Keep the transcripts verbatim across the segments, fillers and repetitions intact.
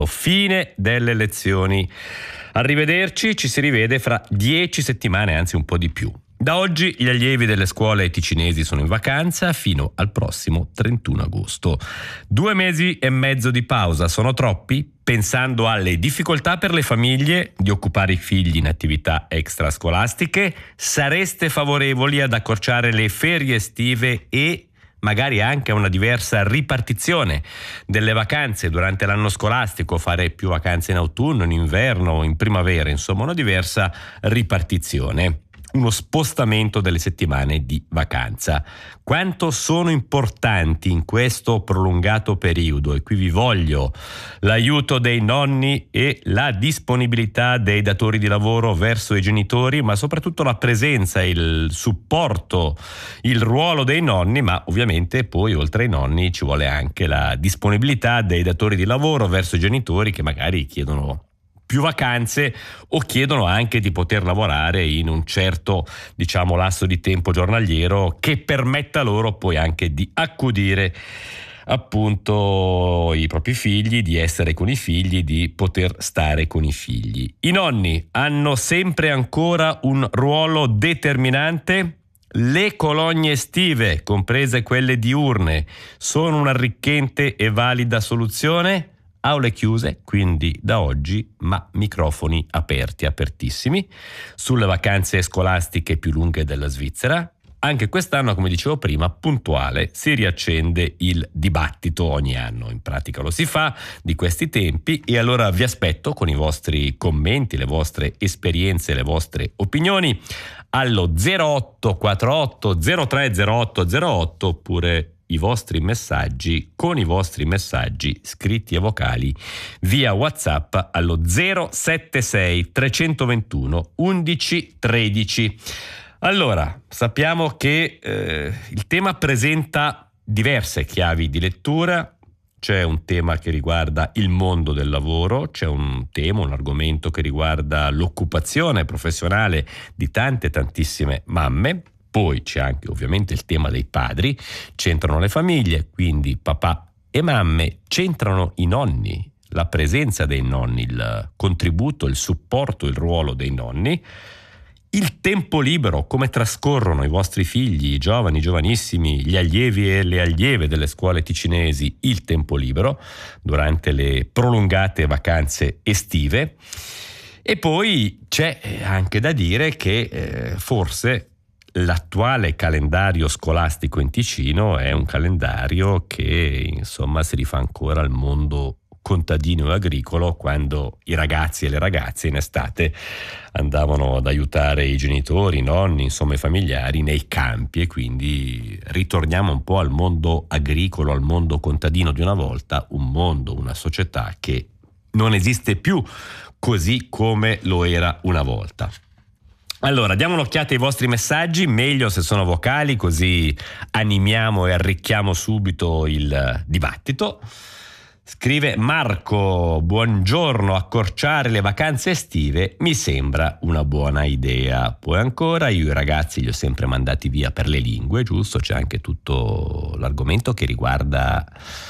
Fine delle lezioni. Arrivederci, ci si rivede fra dieci settimane, anzi un po' di più. Da oggi gli allievi delle scuole ticinesi sono in vacanza fino al prossimo trentuno agosto. Due mesi e mezzo di pausa sono troppi? Pensando alle difficoltà per le famiglie di occupare i figli in attività extrascolastiche, sareste favorevoli ad accorciare le ferie estive e magari anche a una diversa ripartizione delle vacanze durante l'anno scolastico, fare più vacanze in autunno, in inverno, in primavera, insomma una diversa ripartizione, uno spostamento delle settimane di vacanza. Quanto sono importanti in questo prolungato periodo, e qui vi voglio l'aiuto dei nonni e la disponibilità dei datori di lavoro verso i genitori, ma soprattutto la presenza, il supporto, il ruolo dei nonni, ma ovviamente poi oltre ai nonni ci vuole anche la disponibilità dei datori di lavoro verso i genitori che magari chiedono più vacanze o chiedono anche di poter lavorare in un certo, diciamo, lasso di tempo giornaliero che permetta loro poi anche di accudire appunto i propri figli, di essere con i figli, di poter stare con i figli. I nonni hanno sempre ancora un ruolo determinante. Le colonie estive, comprese quelle diurne, sono un'arricchente e valida soluzione? Aule chiuse, quindi da oggi, ma microfoni aperti, apertissimi, sulle vacanze scolastiche più lunghe della Svizzera. Anche quest'anno, come dicevo prima, puntuale, si riaccende il dibattito ogni anno. In pratica lo si fa di questi tempi e allora vi aspetto con i vostri commenti, le vostre esperienze, le vostre opinioni allo zero otto quattro otto zero tre zero otto zero otto oppure i vostri messaggi con i vostri messaggi scritti e vocali via WhatsApp allo zero sette sei tre due uno undici tredici. Allora, sappiamo che eh, il tema presenta diverse chiavi di lettura. C'è un tema che riguarda il mondo del lavoro, c'è un tema, un argomento che riguarda l'occupazione professionale di tante tantissime mamme. Poi c'è anche ovviamente il tema dei padri, c'entrano le famiglie, quindi papà e mamme, c'entrano i nonni, la presenza dei nonni, il contributo, il supporto, il ruolo dei nonni, il tempo libero, come trascorrono i vostri figli, i giovani, i giovanissimi, gli allievi e le allieve delle scuole ticinesi il tempo libero durante le prolungate vacanze estive. E poi c'è anche da dire che eh, forse l'attuale calendario scolastico in Ticino è un calendario che insomma si rifà ancora al mondo contadino e agricolo, quando i ragazzi e le ragazze in estate andavano ad aiutare i genitori, i nonni, insomma i familiari nei campi, e quindi ritorniamo un po' al mondo agricolo, al mondo contadino di una volta, un mondo, una società che non esiste più così come lo era una volta. Allora, diamo un'occhiata ai vostri messaggi, meglio se sono vocali, così animiamo e arricchiamo subito il dibattito. Scrive Marco: buongiorno, accorciare le vacanze estive mi sembra una buona idea. Poi ancora, io i ragazzi li ho sempre mandati via per le lingue, giusto? C'è anche tutto l'argomento che riguarda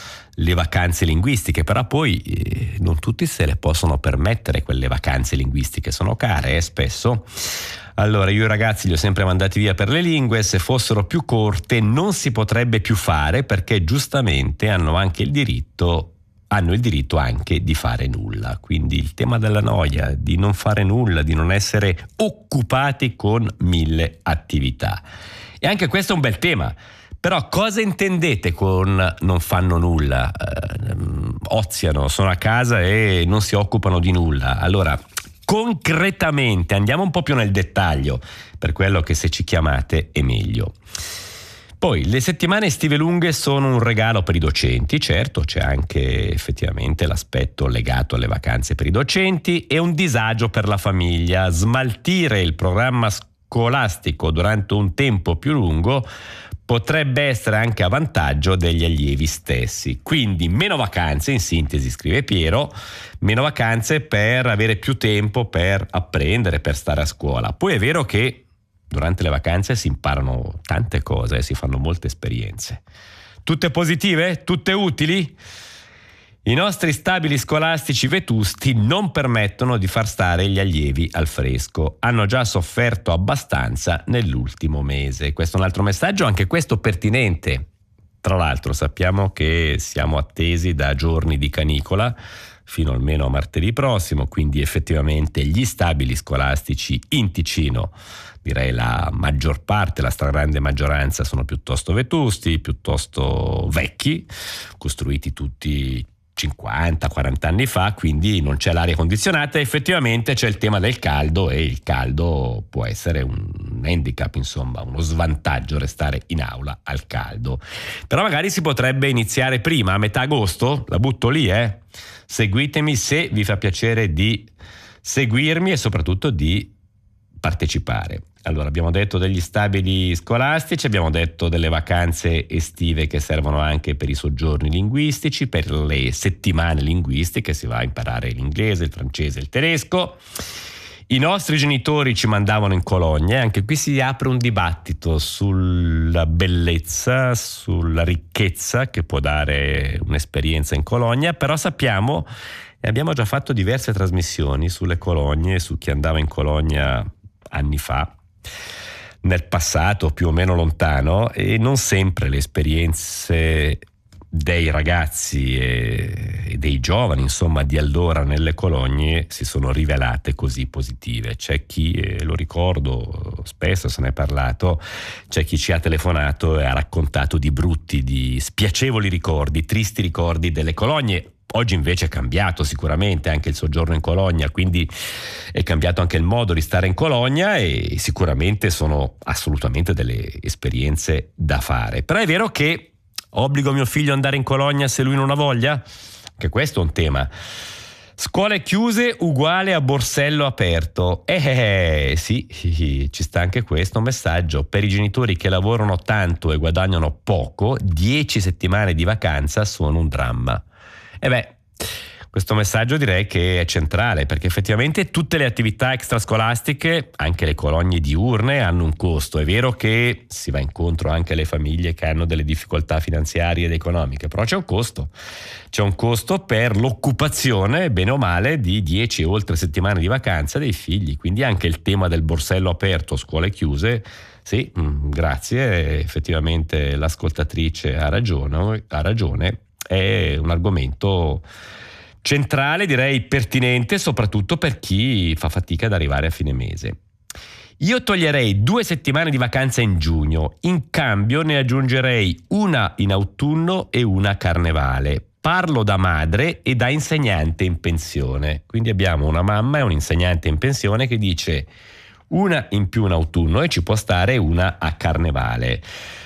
le vacanze linguistiche, però poi eh, non tutti se le possono permettere quelle vacanze linguistiche, sono care eh, spesso. Allora, io i ragazzi li ho sempre mandati via per le lingue, se fossero più corte non si potrebbe più fare, perché giustamente hanno anche il diritto hanno il diritto anche di fare nulla. Quindi il tema della noia, di non fare nulla, di non essere occupati con mille attività. E anche questo è un bel tema. Però cosa intendete con non fanno nulla? Eh, oziano, sono a casa e non si occupano di nulla. Allora, concretamente, andiamo un po' più nel dettaglio, per quello che se ci chiamate è meglio. Poi, le settimane estive lunghe sono un regalo per i docenti, certo, c'è anche effettivamente l'aspetto legato alle vacanze per i docenti, e un disagio per la famiglia. Smaltire il programma scolastico durante un tempo più lungo potrebbe essere anche a vantaggio degli allievi stessi. Quindi meno vacanze, in sintesi, scrive Piero, meno vacanze per avere più tempo per apprendere, per stare a scuola. Poi è vero che durante le vacanze si imparano tante cose, si fanno molte esperienze. Tutte positive? Tutte utili? I nostri stabili scolastici vetusti non permettono di far stare gli allievi al fresco. Hanno già sofferto abbastanza nell'ultimo mese. Questo è un altro messaggio, anche questo pertinente. Tra l'altro sappiamo che siamo attesi da giorni di canicola fino almeno a martedì prossimo, quindi effettivamente gli stabili scolastici in Ticino, direi la maggior parte, la stragrande maggioranza, sono piuttosto vetusti, piuttosto vecchi, costruiti tutti cinquanta quaranta anni fa, quindi non c'è l'aria condizionata. Effettivamente c'è il tema del caldo e il caldo può essere un handicap, insomma uno svantaggio restare in aula al caldo. Però magari si potrebbe iniziare prima, a metà agosto, la butto lì, eh. Seguitemi se vi fa piacere di seguirmi e soprattutto di partecipare. Allora, abbiamo detto degli stabili scolastici, abbiamo detto delle vacanze estive che servono anche per i soggiorni linguistici, per le settimane linguistiche, si va a imparare l'inglese, il francese, il tedesco. I nostri genitori ci mandavano in colonie, anche qui si apre un dibattito sulla bellezza, sulla ricchezza che può dare un'esperienza in colonia, però sappiamo, e abbiamo già fatto diverse trasmissioni sulle colonie, su chi andava in colonia anni fa, nel passato più o meno lontano, e non sempre le esperienze dei ragazzi e, e dei giovani, insomma, di allora nelle colonie si sono rivelate così positive. C'è chi, eh, lo ricordo, spesso se ne è parlato, c'è chi ci ha telefonato e ha raccontato di brutti, di spiacevoli ricordi, tristi ricordi delle colonie. Oggi invece è cambiato sicuramente anche il soggiorno in colonia, quindi è cambiato anche il modo di stare in colonia e sicuramente sono assolutamente delle esperienze da fare. Però è vero che obbligo mio figlio ad andare in colonia se lui non ha voglia? Anche questo è un tema. Scuole chiuse uguale a borsello aperto. Eh, eh sì, ci sta anche questo messaggio. Per i genitori che lavorano tanto e guadagnano poco, dieci settimane di vacanza sono un dramma. E beh, questo messaggio direi che è centrale, perché effettivamente tutte le attività extrascolastiche, anche le colonie diurne, hanno un costo. È vero che si va incontro anche alle famiglie che hanno delle difficoltà finanziarie ed economiche, però c'è un costo. C'è un costo per l'occupazione, bene o male, di dieci e oltre settimane di vacanza dei figli. Quindi anche il tema del borsello aperto, scuole chiuse, sì, grazie, effettivamente l'ascoltatrice ha ragione, ha ragione. È un argomento centrale, direi pertinente, soprattutto per chi fa fatica ad arrivare a fine mese. Io toglierei due settimane di vacanza in giugno, in cambio ne aggiungerei una in autunno e una a carnevale. Parlo da madre e da insegnante in pensione. Quindi abbiamo una mamma e un insegnante in pensione che dice una in più in autunno e ci può stare una a carnevale.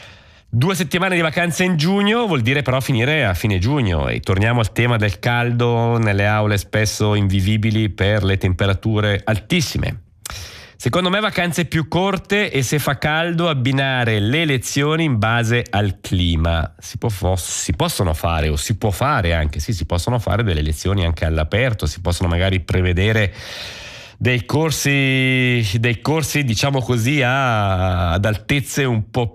Due settimane di vacanze in giugno vuol dire però finire a fine giugno, e torniamo al tema del caldo nelle aule spesso invivibili per le temperature altissime. Secondo me vacanze più corte e, se fa caldo, abbinare le lezioni in base al clima. Si, può, si possono fare o si può fare anche, sì, si possono fare delle lezioni anche all'aperto, si possono magari prevedere dei corsi, dei corsi diciamo così a, ad altezze un po'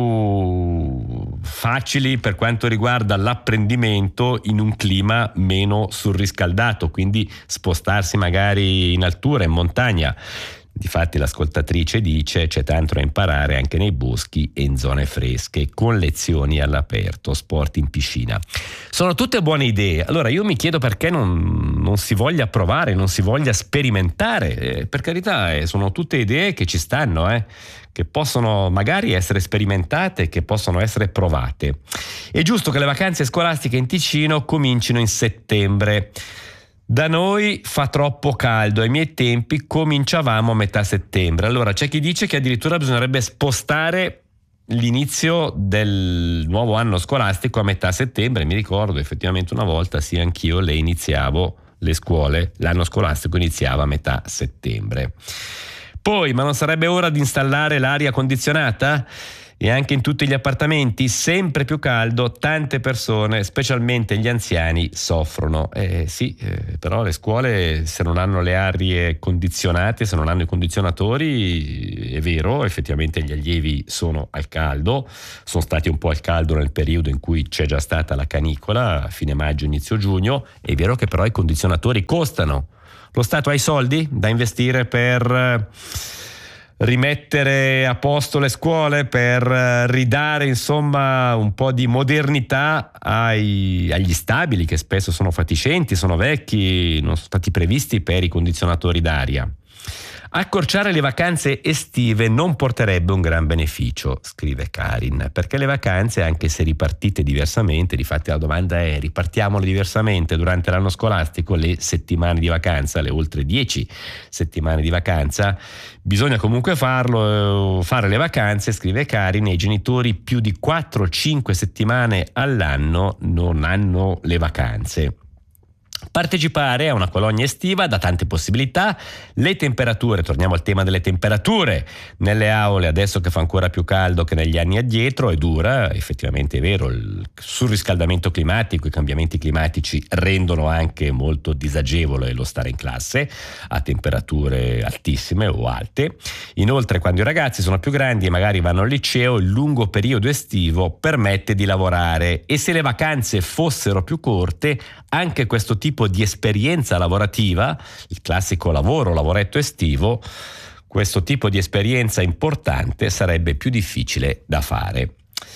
più facili per quanto riguarda l'apprendimento in un clima meno surriscaldato, quindi spostarsi magari in altura, in montagna. Difatti l'ascoltatrice dice c'è tanto da imparare anche nei boschi e in zone fresche, con lezioni all'aperto, sport in piscina. Sono tutte buone idee. Allora io mi chiedo perché non, non si voglia provare, non si voglia sperimentare. Eh, per carità, eh, sono tutte idee che ci stanno, eh, che possono magari essere sperimentate, che possono essere provate. È giusto che le vacanze scolastiche in Ticino comincino in settembre. Da noi fa troppo caldo, ai miei tempi cominciavamo a metà settembre. Allora c'è chi dice che addirittura bisognerebbe spostare l'inizio del nuovo anno scolastico a metà settembre. Mi ricordo effettivamente una volta, sì, anch'io le iniziavo le scuole, l'anno scolastico iniziava a metà settembre. Poi, ma non sarebbe ora di installare l'aria condizionata? E anche in tutti gli appartamenti sempre più caldo, tante persone, specialmente gli anziani, soffrono. Eh, sì, eh, però le scuole, se non hanno le arie condizionate, se non hanno i condizionatori, è vero, effettivamente gli allievi sono al caldo, sono stati un po' al caldo nel periodo in cui c'è già stata la canicola, a fine maggio, inizio giugno. È vero che però i condizionatori costano. Lo Stato ha i soldi da investire per rimettere a posto le scuole, per ridare insomma un po' di modernità ai, agli stabili che spesso sono fatiscenti, sono vecchi, non sono stati previsti per i condizionatori d'aria. Accorciare le vacanze estive non porterebbe un gran beneficio, scrive Karin, perché le vacanze, anche se ripartite diversamente, difatti la domanda è: ripartiamole diversamente durante l'anno scolastico, le settimane di vacanza, le oltre dieci settimane di vacanza, bisogna comunque farlo, fare le vacanze, scrive Karin, e i genitori più di quattro cinque settimane all'anno non hanno le vacanze. Partecipare a una colonia estiva dà tante possibilità. Le temperature, torniamo al tema delle temperature, nelle aule adesso che fa ancora più caldo che negli anni addietro è dura, effettivamente è vero, il surriscaldamento climatico, i cambiamenti climatici rendono anche molto disagevole lo stare in classe a temperature altissime o alte. Inoltre, quando i ragazzi sono più grandi e magari vanno al liceo, il lungo periodo estivo permette di lavorare, e se le vacanze fossero più corte, anche questo tipo di esperienza lavorativa, il classico lavoro, lavoretto estivo, questo tipo di esperienza importante sarebbe più difficile da fare.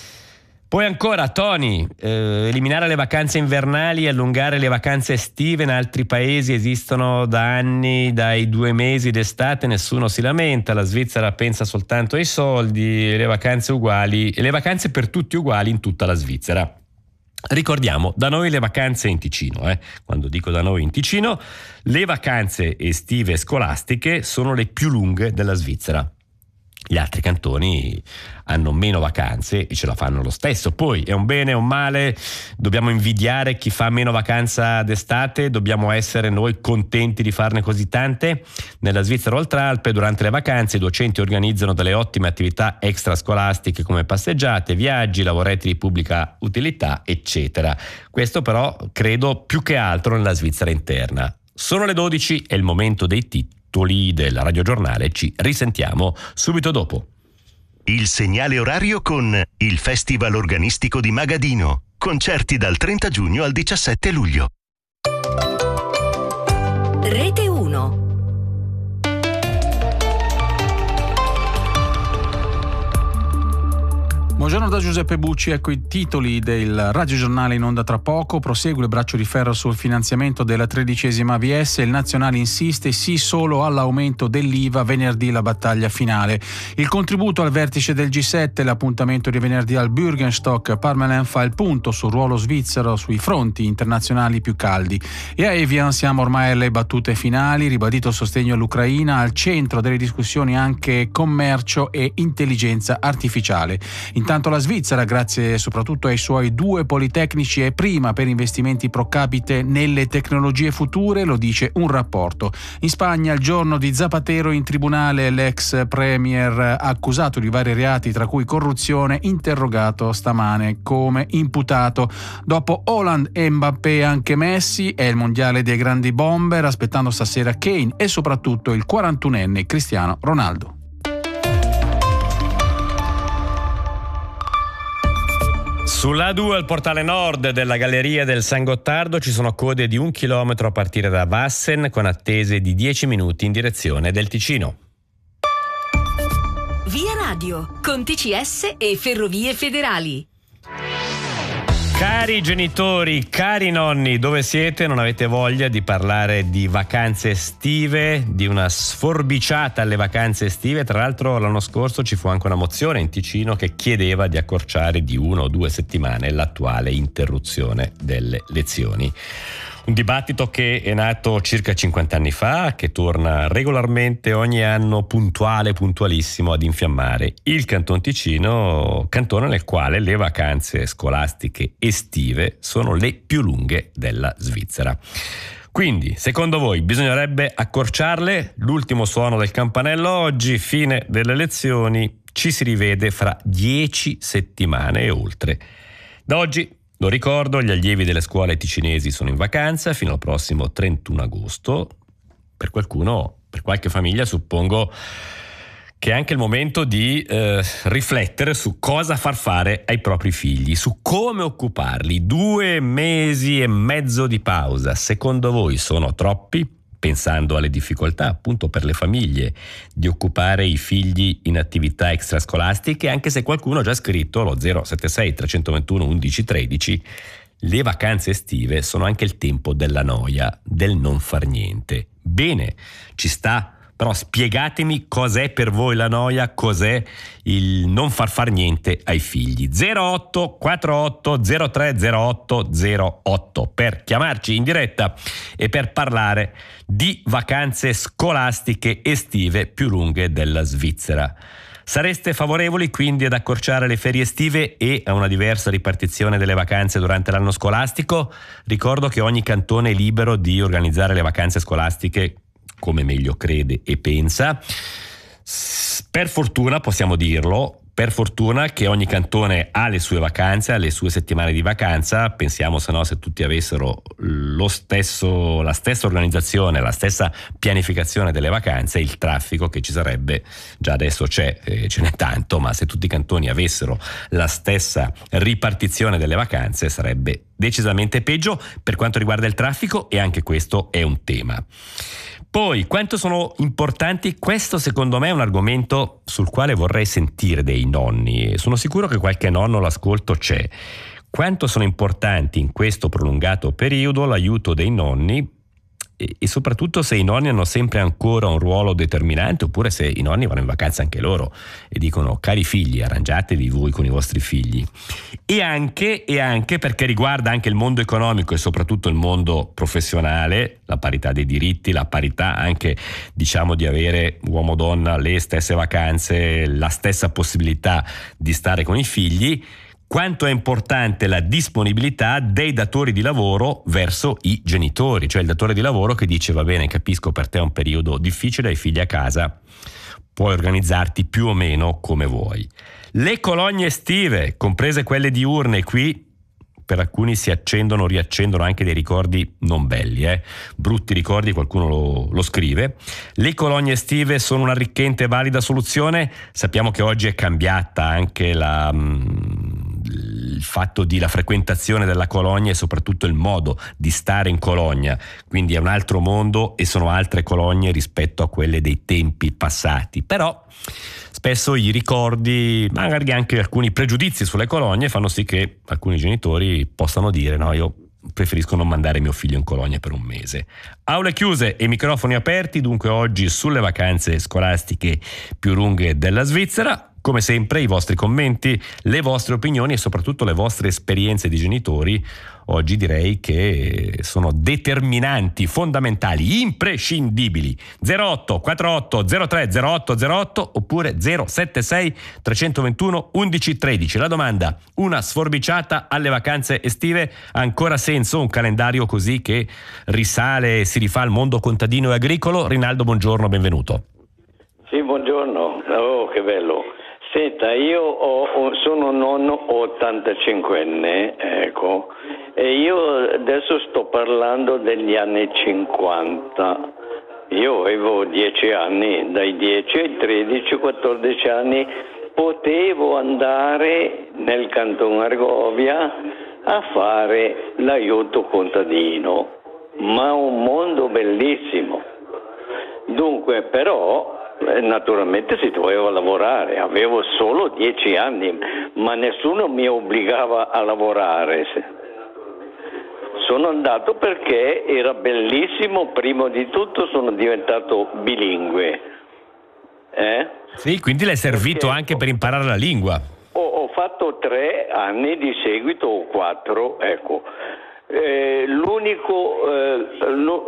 Poi ancora, Tony, eh, eliminare le vacanze invernali e allungare le vacanze estive in altri paesi esistono da anni, dai due mesi d'estate nessuno si lamenta, la Svizzera pensa soltanto ai soldi, le vacanze uguali, le vacanze per tutti uguali in tutta la Svizzera. Ricordiamo, da noi le vacanze in Ticino, eh? Quando dico da noi in Ticino, le vacanze estive scolastiche sono le più lunghe della Svizzera. Gli altri cantoni hanno meno vacanze e ce la fanno lo stesso. Poi è un bene o un male? Dobbiamo invidiare chi fa meno vacanza d'estate? Dobbiamo essere noi contenti di farne così tante? Nella Svizzera Oltralpe durante le vacanze i docenti organizzano delle ottime attività extrascolastiche come passeggiate, viaggi, lavoretti di pubblica utilità, eccetera. Questo però credo più che altro nella Svizzera interna. Sono le dodici, è il momento dei titoli del radiogiornale, ci risentiamo subito dopo. Il segnale orario con il Festival Organistico di Magadino. Concerti dal trenta giugno al diciassette luglio. Rete uno. Buongiorno da Giuseppe Bucci, ecco i titoli del radiogiornale in onda tra poco. Prosegue il braccio di ferro sul finanziamento della tredicesima A V S, il Nazionale insiste sì solo all'aumento dell'I V A, venerdì la battaglia finale. Il contributo al vertice del G sette, l'appuntamento di venerdì al Bürgenstock, Parmelin fa il punto sul ruolo svizzero sui fronti internazionali più caldi. E a Evian siamo ormai alle battute finali, ribadito il sostegno all'Ucraina, al centro delle discussioni anche commercio e intelligenza artificiale. Intanto la Svizzera, grazie soprattutto ai suoi due politecnici, è prima per investimenti pro capite nelle tecnologie future, lo dice un rapporto. In Spagna, il giorno di Zapatero in tribunale, l'ex premier accusato di vari reati, tra cui corruzione, interrogato stamane come imputato. Dopo Haaland e Mbappé anche Messi, è il mondiale dei grandi bomber, aspettando stasera Kane e soprattutto il quarantunenne Cristiano Ronaldo. Sull'A due al portale nord della galleria del San Gottardo ci sono code di un chilometro a partire da Vassen, con attese di dieci minuti in direzione del Ticino. Via Radio, con T C S e Ferrovie Federali. Cari genitori, cari nonni, dove siete? Non avete voglia di parlare di vacanze estive, di una sforbiciata alle vacanze estive? Tra l'altro l'anno scorso ci fu anche una mozione in Ticino che chiedeva di accorciare di una o due settimane l'attuale interruzione delle lezioni. Un dibattito che è nato circa cinquanta anni fa, che torna regolarmente ogni anno puntuale, puntualissimo ad infiammare il Canton Ticino, cantone nel quale le vacanze scolastiche estive sono le più lunghe della Svizzera. Quindi, secondo voi, bisognerebbe accorciarle? L'ultimo suono del campanello oggi, fine delle lezioni, Ci si rivede fra dieci settimane e oltre. Da oggi, lo ricordo, gli allievi delle scuole ticinesi sono in vacanza fino al prossimo trentuno agosto. Per qualcuno, per qualche famiglia, suppongo che è anche il momento di eh, riflettere su cosa far fare ai propri figli, su come occuparli. Due mesi e mezzo di pausa, secondo voi sono troppi? Pensando alle difficoltà appunto per le famiglie di occupare i figli in attività extrascolastiche, anche se qualcuno ha già scritto lo zero sette sei tre due uno uno uno tre zero, le vacanze estive sono anche il tempo della noia, del non far niente. Bene, ci sta, però spiegatemi cos'è per voi la noia, cos'è il non far far niente ai figli. zero otto quattro otto zero tre zero otto zero otto per chiamarci in diretta e per parlare di vacanze scolastiche estive più lunghe della Svizzera. Sareste favorevoli quindi ad accorciare le ferie estive e a una diversa ripartizione delle vacanze durante l'anno scolastico? Ricordo che ogni cantone è libero di organizzare le vacanze scolastiche come meglio crede e pensa. Per fortuna, possiamo dirlo, per fortuna che ogni cantone ha le sue vacanze, ha le sue settimane di vacanza. Pensiamo, se no, se tutti avessero lo stesso, la stessa organizzazione, la stessa pianificazione delle vacanze, il traffico che ci sarebbe già adesso c'è, eh, ce n'è tanto, ma se tutti i cantoni avessero la stessa ripartizione delle vacanze sarebbe decisamente peggio per quanto riguarda il traffico, e anche questo è un tema. Poi, quanto sono importanti? Questo secondo me è un argomento sul quale vorrei sentire dei nonni. Sono sicuro che qualche nonno all'ascolto c'è. Quanto sono importanti in questo prolungato periodo l'aiuto dei nonni e, e soprattutto se i nonni hanno sempre ancora un ruolo determinante, oppure se i nonni vanno in vacanza anche loro e dicono: cari figli, arrangiatevi voi con i vostri figli. E anche, e anche perché riguarda anche il mondo economico e soprattutto il mondo professionale, la parità dei diritti, la parità anche, diciamo, di avere uomo-donna le stesse vacanze, la stessa possibilità di stare con i figli. Quanto è importante la disponibilità dei datori di lavoro verso i genitori, cioè il datore di lavoro che dice: va bene, capisco, per te è un periodo difficile, hai figli a casa, puoi organizzarti più o meno come vuoi. Le colonie estive, comprese quelle diurne, qui per alcuni si accendono o riaccendono anche dei ricordi non belli, eh? brutti ricordi, qualcuno lo, lo scrive. Le colonie estive sono un'arricchente e valida soluzione. Sappiamo che oggi è cambiata anche la... il fatto di la frequentazione della colonia e soprattutto il modo di stare in colonia, quindi è un altro mondo e sono altre colonie rispetto a quelle dei tempi passati. Però spesso i ricordi, magari anche alcuni pregiudizi sulle colonie, fanno sì che alcuni genitori possano dire: no, io preferisco non mandare mio figlio in colonia per un mese. Aule chiuse e microfoni aperti dunque oggi sulle vacanze scolastiche più lunghe della Svizzera. Come sempre i vostri commenti, le vostre opinioni e soprattutto le vostre esperienze di genitori oggi direi che sono determinanti, fondamentali, imprescindibili. zero otto quattro otto zero tre zero otto zero otto oppure zero sette sei tre due uno uno uno tre zero. La domanda: una sforbiciata alle vacanze estive ha ancora senso? Un calendario così che risale e si rifà al mondo contadino e agricolo? Rinaldo, buongiorno, benvenuto. Sì, buongiorno. Oh, che bello. Senta, io ho, sono nonno ottantacinquenne, ecco, e io adesso sto parlando degli anni cinquanta. Io avevo dieci anni, dai dieci ai tredici quattordici anni potevo andare nel Canton Argovia a fare l'aiuto contadino, ma un mondo bellissimo. Dunque, però, naturalmente si doveva lavorare, avevo solo dieci anni, ma nessuno mi obbligava a lavorare. Sono andato perché era bellissimo, prima di tutto sono diventato bilingue. Eh? Sì, quindi le è servito perché anche per imparare la lingua. Ho, ho fatto tre anni di seguito, o quattro, ecco. Eh, l'unico, eh,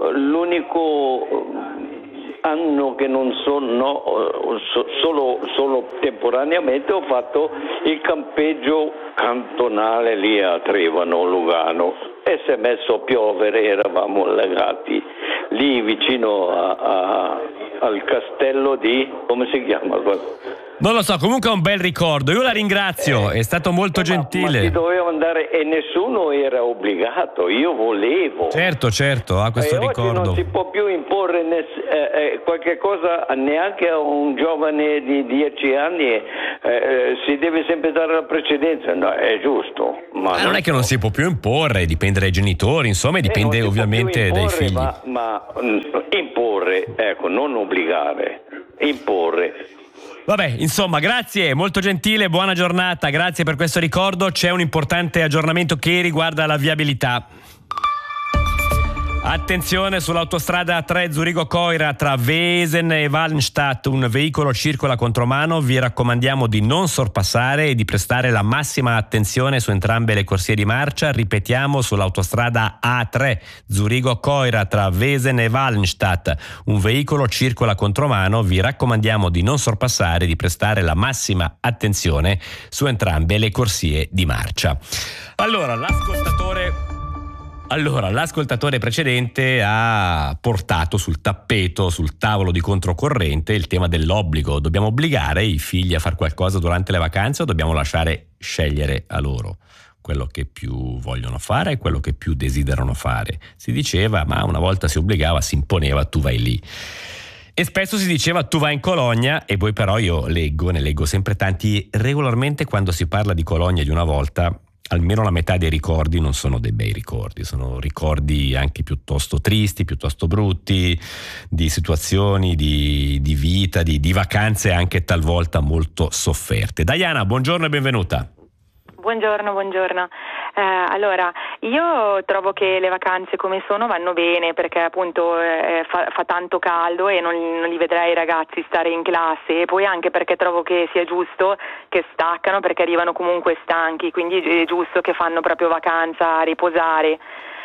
l'unico anno che non sono, solo, solo temporaneamente ho fatto il campeggio cantonale lì a Trevano, Lugano, e si è messo a piovere, eravamo allagati lì vicino a, a, al castello di, come si chiama? Non lo so, comunque è un bel ricordo. Io la ringrazio, Eh, è stato molto eh, gentile. Ma, ma si doveva andare e nessuno era obbligato, io volevo. Certo, certo, ha questo e ricordo. Oggi non si può più imporre ness- eh, eh, qualche cosa neanche a un giovane di dieci anni, eh, eh, si deve sempre dare la precedenza, no, è giusto. Ma Ma non è che non si può più imporre, dipende dai genitori, insomma, e dipende eh, non si può ovviamente più dai imporre, figli. Ma, ma mm, imporre, ecco, non obbligare, imporre. Vabbè, insomma, grazie, molto gentile, buona giornata, grazie per questo ricordo. C'è un importante aggiornamento che riguarda la viabilità. Attenzione, sull'autostrada A tre Zurigo-Coira tra Wesen e Wallenstadt un veicolo circola contromano, vi raccomandiamo di non sorpassare e di prestare la massima attenzione su entrambe le corsie di marcia. Ripetiamo, sull'autostrada A tre Zurigo-Coira tra Wesen e Wallenstadt un veicolo circola contromano, vi raccomandiamo di non sorpassare e di prestare la massima attenzione su entrambe le corsie di marcia. Allora, l'ascoltatore Allora, l'ascoltatore precedente ha portato sul tappeto, sul tavolo di controcorrente, il tema dell'obbligo. Dobbiamo obbligare i figli a fare qualcosa durante le vacanze o dobbiamo lasciare scegliere a loro quello che più vogliono fare e quello che più desiderano fare? Si diceva, ma una volta si obbligava, si imponeva, tu vai lì. E spesso si diceva tu vai in Colonia, e poi però io leggo, ne leggo sempre tanti, regolarmente quando si parla di Colonia di una volta, almeno la metà dei ricordi non sono dei bei ricordi, sono ricordi anche piuttosto tristi, piuttosto brutti, di situazioni, di, di vita, di, di vacanze anche talvolta molto sofferte. Diana, buongiorno e benvenuta. Buongiorno, buongiorno. Eh, allora, io trovo che le vacanze come sono vanno bene perché appunto eh, fa, fa tanto caldo e non, non li vedrei i ragazzi stare in classe, e poi anche perché trovo che sia giusto che staccano perché arrivano comunque stanchi, quindi è giusto che fanno proprio vacanza a riposare.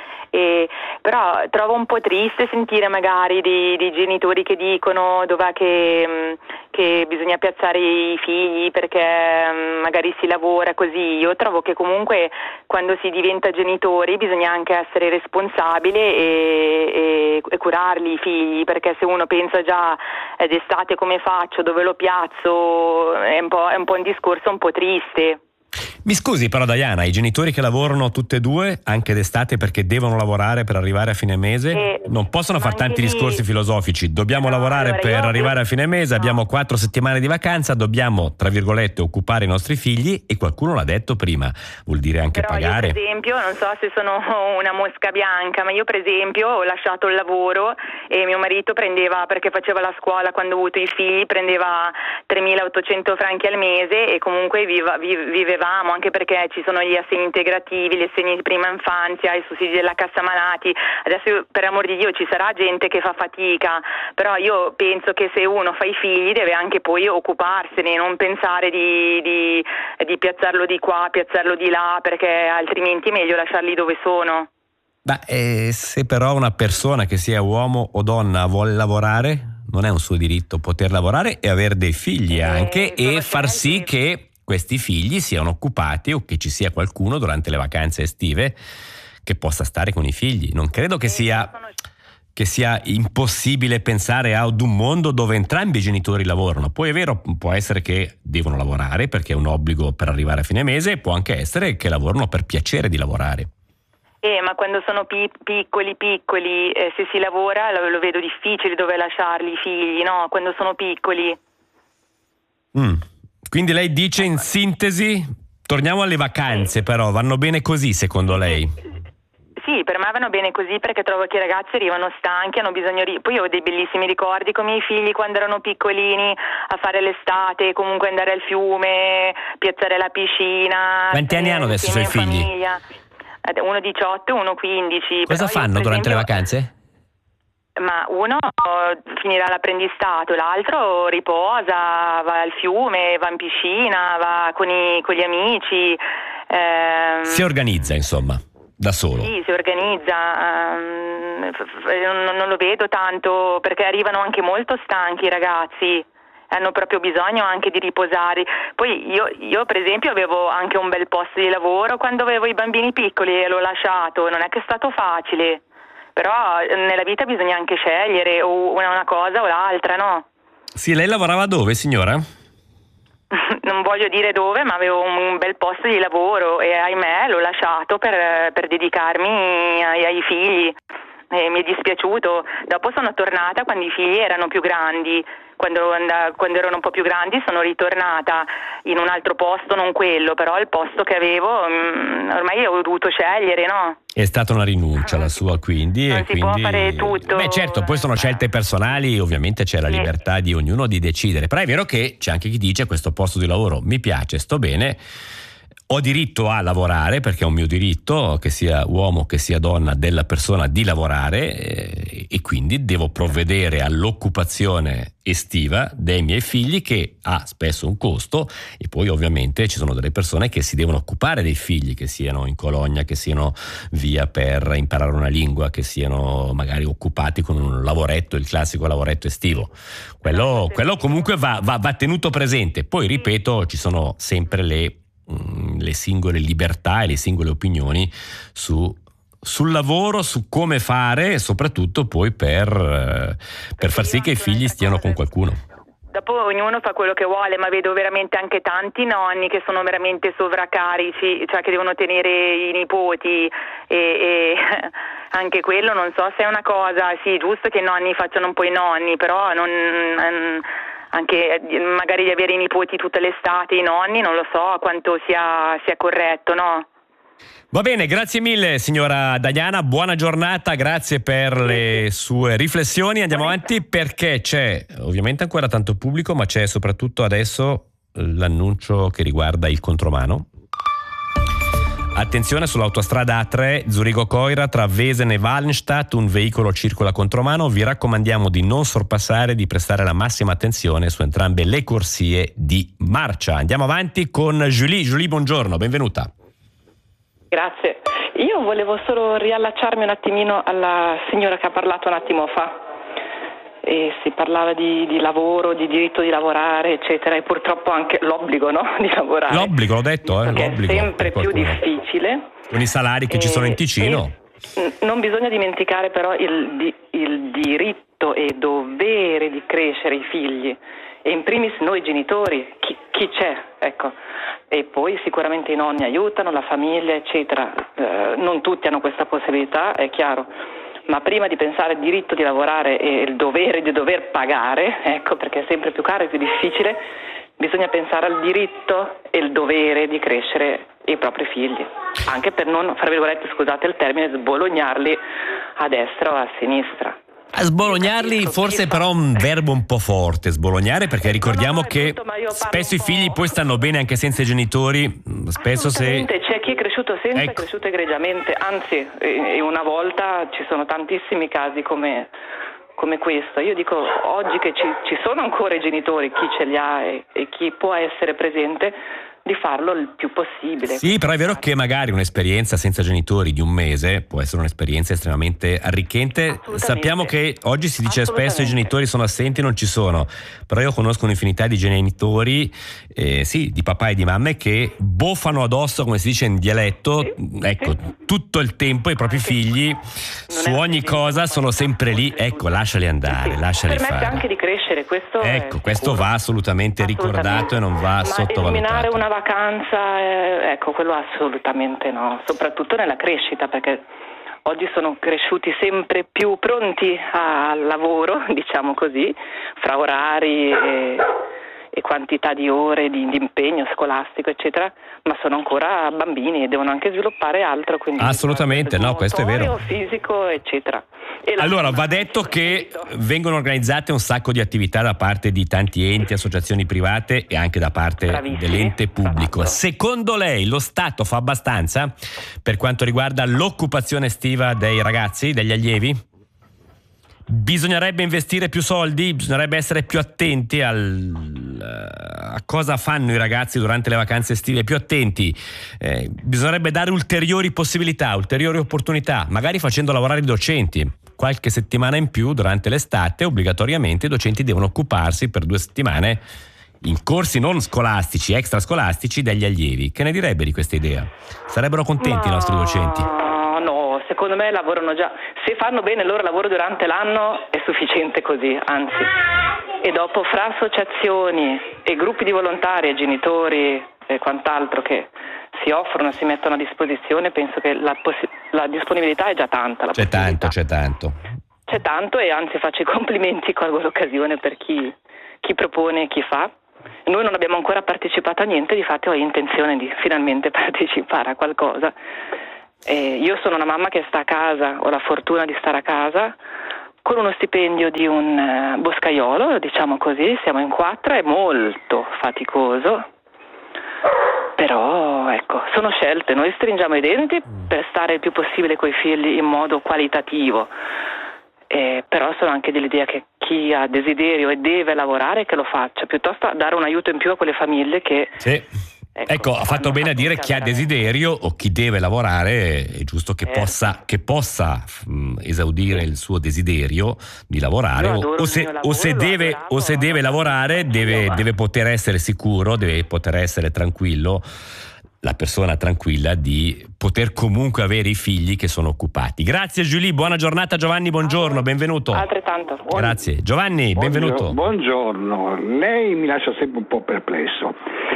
E, però trovo un po' triste sentire magari di, di genitori che dicono dov'è che, che bisogna piazzare i figli perché magari si lavora così. Io trovo che comunque quando si diventa genitori bisogna anche essere responsabili e, e, e curarli i figli, perché se uno pensa già d'estate come faccio, dove lo piazzo, è un po', è un po' un discorso un po' triste. Mi scusi però Diana, i genitori che lavorano tutte e due anche d'estate perché devono lavorare per arrivare a fine mese eh, non possono fare tanti lì... discorsi filosofici. Dobbiamo no, lavorare allora, per io... arrivare a fine mese, no. abbiamo quattro settimane di vacanza, dobbiamo tra virgolette occupare i nostri figli, e qualcuno l'ha detto prima, vuol dire anche però pagare. Io per esempio, non so se sono una mosca bianca, ma io per esempio ho lasciato il lavoro e mio marito prendeva, perché faceva la scuola quando ho avuto i figli, prendeva tremilaottocento franchi al mese e comunque viva, vivevamo, anche perché ci sono gli assegni integrativi, gli assegni di prima infanzia, i sussidi della cassa malati. Adesso per amor di Dio ci sarà gente che fa fatica, però io penso che se uno fa i figli deve anche poi occuparsene, non pensare di, di, di piazzarlo di qua, piazzarlo di là, perché altrimenti è meglio lasciarli dove sono. Beh, eh, se però una persona, che sia uomo o donna, vuole lavorare, non è un suo diritto poter lavorare e avere dei figli anche, eh, e far sì che questi figli siano occupati o che ci sia qualcuno durante le vacanze estive che possa stare con i figli. Non credo che sia, che sia impossibile pensare ad un mondo dove entrambi i genitori lavorano. Poi è vero, può essere che devono lavorare perché è un obbligo per arrivare a fine mese, può anche essere che lavorano per piacere di lavorare. Eh, ma quando sono pi- piccoli piccoli, eh, se si lavora lo, lo vedo difficile dove lasciarli i figli, no? Quando sono piccoli. Mm. Quindi lei dice in sintesi, torniamo alle vacanze, però vanno bene così secondo lei? Sì, per me vanno bene così perché trovo che i ragazzi arrivano stanchi, hanno bisogno di... Poi io ho dei bellissimi ricordi con i miei figli quando erano piccolini a fare l'estate, comunque andare al fiume, piazzare la piscina. Quanti anni hanno adesso i suoi figli? Famiglia. Uno diciotto e uno quindici. Cosa Però fanno io, durante esempio, le vacanze? Ma uno finirà l'apprendistato, l'altro riposa, va al fiume, va in piscina, va con, i, con gli amici. Ehm, si organizza, insomma, da solo. Sì, si organizza. Ehm, non, non lo vedo tanto perché arrivano anche molto stanchi i ragazzi. Hanno proprio bisogno anche di riposare. Poi io, io per esempio avevo anche un bel posto di lavoro quando avevo i bambini piccoli e l'ho lasciato, non è che è stato facile, però nella vita bisogna anche scegliere o una, una cosa o l'altra, no? Sì, lei lavorava dove, signora? non voglio dire dove, ma avevo un bel posto di lavoro e ahimè l'ho lasciato per, per dedicarmi ai, ai figli. E mi è dispiaciuto. Dopo sono tornata quando i figli erano più grandi, quando, and- quando erano un po' più grandi sono ritornata in un altro posto, non quello, però il posto che avevo mh, ormai ho dovuto scegliere, no? È stata una rinuncia la sua, quindi. Non e si quindi... può fare tutto. Beh, certo, poi sono scelte personali, ovviamente c'è la Sì. libertà di ognuno di decidere, però è vero che c'è anche chi dice questo posto di lavoro mi piace, sto bene, ho diritto a lavorare perché è un mio diritto, che sia uomo che sia donna, della persona di lavorare eh, e quindi devo provvedere all'occupazione estiva dei miei figli, che ha spesso un costo, e poi ovviamente ci sono delle persone che si devono occupare dei figli, che siano in colonia, che siano via per imparare una lingua, che siano magari occupati con un lavoretto, il classico lavoretto estivo. Quello, quello comunque va, va, va tenuto presente. Poi ripeto, ci sono sempre le le singole libertà e le singole opinioni su, sul lavoro, su come fare, e soprattutto poi per, per far sì che i figli stiano con qualcuno. Dopo ognuno fa quello che vuole, ma vedo veramente anche tanti nonni che sono veramente sovraccarici, cioè che devono tenere i nipoti e, e anche quello non so se è una cosa, sì, giusto che i nonni facciano un po' i nonni, però non... anche magari di avere i nipoti tutta l'estate, i nonni, non lo so quanto sia, sia corretto, no? Va bene, grazie mille signora Daiana, buona giornata, grazie per le sue riflessioni. Andiamo avanti perché c'è ovviamente ancora tanto pubblico, ma c'è soprattutto adesso l'annuncio che riguarda il contromano. Attenzione, sull'autostrada A tre Zurigo-Coira tra Wesen e Wallenstadt un veicolo circola contromano, vi raccomandiamo di non sorpassare e di prestare la massima attenzione su entrambe le corsie di marcia. Andiamo avanti con Julie. Julie, buongiorno, benvenuta. Grazie. Io volevo solo riallacciarmi un attimino alla signora che ha parlato un attimo fa. E si parlava di, di lavoro, di diritto di lavorare, eccetera, e purtroppo anche l'obbligo, no? Di lavorare. L'obbligo, l'ho detto, eh, l'obbligo. È sempre più difficile. Con i salari che e, ci sono in Ticino. Non bisogna dimenticare però il, il diritto e dovere di crescere i figli, e in primis noi genitori, chi, chi c'è, ecco. E poi sicuramente i nonni aiutano, la famiglia, eccetera. Eh, non tutti hanno questa possibilità, è chiaro. Ma prima di pensare al diritto di lavorare e il dovere di dover pagare, ecco, perché è sempre più caro e più difficile, bisogna pensare al diritto e il dovere di crescere i propri figli, anche per non, fra virgolette, scusate il termine, sbolognarli a destra o a sinistra. A sbolognarli forse però un verbo un po' forte, sbolognare, perché ricordiamo che spesso i figli poi stanno bene anche senza i genitori, spesso se... C'è chi è cresciuto senza, ecco. è cresciuto egregiamente, anzi e una volta ci sono tantissimi casi come, come questo. Io dico oggi che ci, ci sono ancora i genitori, chi ce li ha e, e chi può essere presente, di farlo il più possibile. Sì, però è vero che magari un'esperienza senza genitori di un mese può essere un'esperienza estremamente arricchente. Sappiamo che oggi si dice spesso i genitori sono assenti, non ci sono, però io conosco un'infinità di genitori, eh, sì, di papà e di mamme, che boffano addosso, come si dice in dialetto, sì, ecco, sì. tutto il tempo i propri figli su ogni cosa, sono sempre lì, ecco, lasciali andare, sì, lasciali permette fare. anche di crescere, questo ecco, questo va assolutamente, assolutamente ricordato e non va Ma sottovalutato. Eliminare una vacanza, eh, ecco, quello assolutamente no, soprattutto nella crescita, perché oggi sono cresciuti sempre più pronti al lavoro, diciamo così, fra orari e, e quantità di ore di, di impegno scolastico, eccetera, ma sono ancora bambini e devono anche sviluppare altro. Quindi assolutamente, no, questo è vero. Fisico, eccetera. Allora, va detto che vengono organizzate un sacco di attività da parte di tanti enti, associazioni private e anche da parte Bravissimi. dell'ente pubblico. Secondo lei lo Stato fa abbastanza per quanto riguarda l'occupazione estiva dei ragazzi, degli allievi? Bisognerebbe investire più soldi? Bisognerebbe essere più attenti al, a cosa fanno i ragazzi durante le vacanze estive, più attenti. Eh, bisognerebbe dare ulteriori possibilità, ulteriori opportunità, magari facendo lavorare i docenti. Qualche settimana in più durante l'estate, obbligatoriamente i docenti devono occuparsi per due settimane in corsi non scolastici, extrascolastici, degli allievi. Che ne direbbe di questa idea? Sarebbero contenti no. i nostri docenti? No, secondo me lavorano già. Se fanno bene il loro lavoro durante l'anno è sufficiente così, anzi. e dopo fra associazioni e gruppi di volontari e genitori e quant'altro che si offrono, si mettono a disposizione, penso che la, possi- la disponibilità è già tanta. La c'è tanto, c'è tanto. C'è tanto e anzi faccio i complimenti, colgo l'occasione per chi, chi propone e chi fa. Noi non abbiamo ancora partecipato a niente, difatti ho intenzione di finalmente partecipare a qualcosa. E io sono una mamma che sta a casa, ho la fortuna di stare a casa, con uno stipendio di un uh, boscaiolo, diciamo così, siamo in quattro, è molto faticoso. Però ecco, sono scelte, noi stringiamo i denti per stare il più possibile coi figli in modo qualitativo, eh, però sono anche dell'idea che chi ha desiderio e deve lavorare che lo faccia, piuttosto dare un aiuto in più a quelle famiglie che... Sì. Ecco, ecco, ha fatto bene a dire chi ha desiderio o chi deve lavorare, è giusto che eh. possa, che possa mh, esaudire il suo desiderio di lavorare o, o, se, lavoro, o se deve, adoravo, o se deve lavorare deve, deve poter essere sicuro, deve poter essere tranquillo, la persona tranquilla di poter comunque avere i figli che sono occupati. Grazie Giulie, buona giornata. Giovanni, buongiorno, benvenuto. Altrettanto. Grazie. Giovanni, benvenuto. Buongiorno, lei mi lascia sempre un po' perplesso.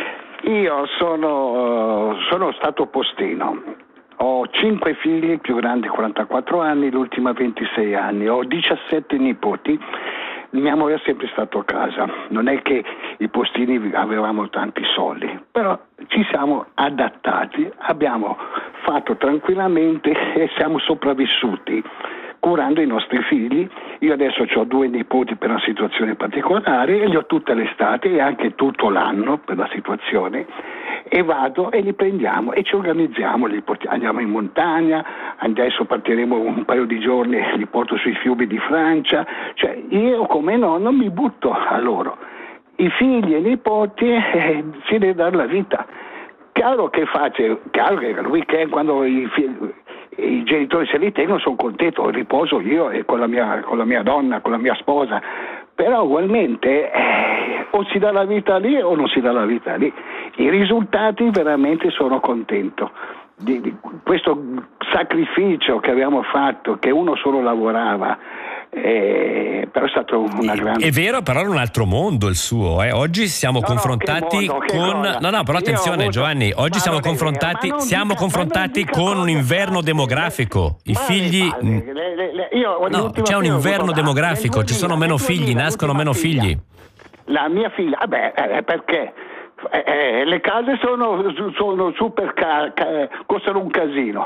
Io sono, sono stato postino, ho cinque figli, il più grande quarantaquattro anni, l'ultima ventisei anni, ho diciassette nipoti, mia moglie è sempre stata a casa, non è che i postini avevamo tanti soldi, però ci siamo adattati, abbiamo fatto tranquillamente e siamo sopravvissuti curando i nostri figli. Io adesso ho due nipoti per una situazione particolare e li ho tutte l'estate e anche tutto l'anno per la situazione, e vado e li prendiamo e ci organizziamo, li portiamo, andiamo in montagna, adesso partiremo un paio di giorni, li porto sui fiumi di Francia, cioè io come nonno mi butto a loro. I figli e i nipoti eh, si deve dare la vita. Chiaro che faccio, chiaro che il weekend quando i figli, i genitori se li tengono sono contento, riposo io e con la mia, con la mia donna, con la mia sposa, però ugualmente eh, o si dà la vita lì o non si dà la vita lì. I risultati veramente sono contento di, di questo sacrificio che abbiamo fatto, che uno solo lavorava. Eh, però è stato una grande... È vero, però è un altro mondo il suo, eh. Oggi siamo no, confrontati no, con cosa? no no però attenzione avuto... Giovanni, oggi siamo confrontati idea, siamo dica, confrontati con un inverno cosa, demografico, i vale, figli vale, le, le, le, io, no, c'è un inverno cosa, demografico, duemila, ci sono meno figli, duemila, nascono meno figlia. figli la mia figlia, vabbè, eh, perché eh, eh, le case sono, sono super car- ca- costano un casino.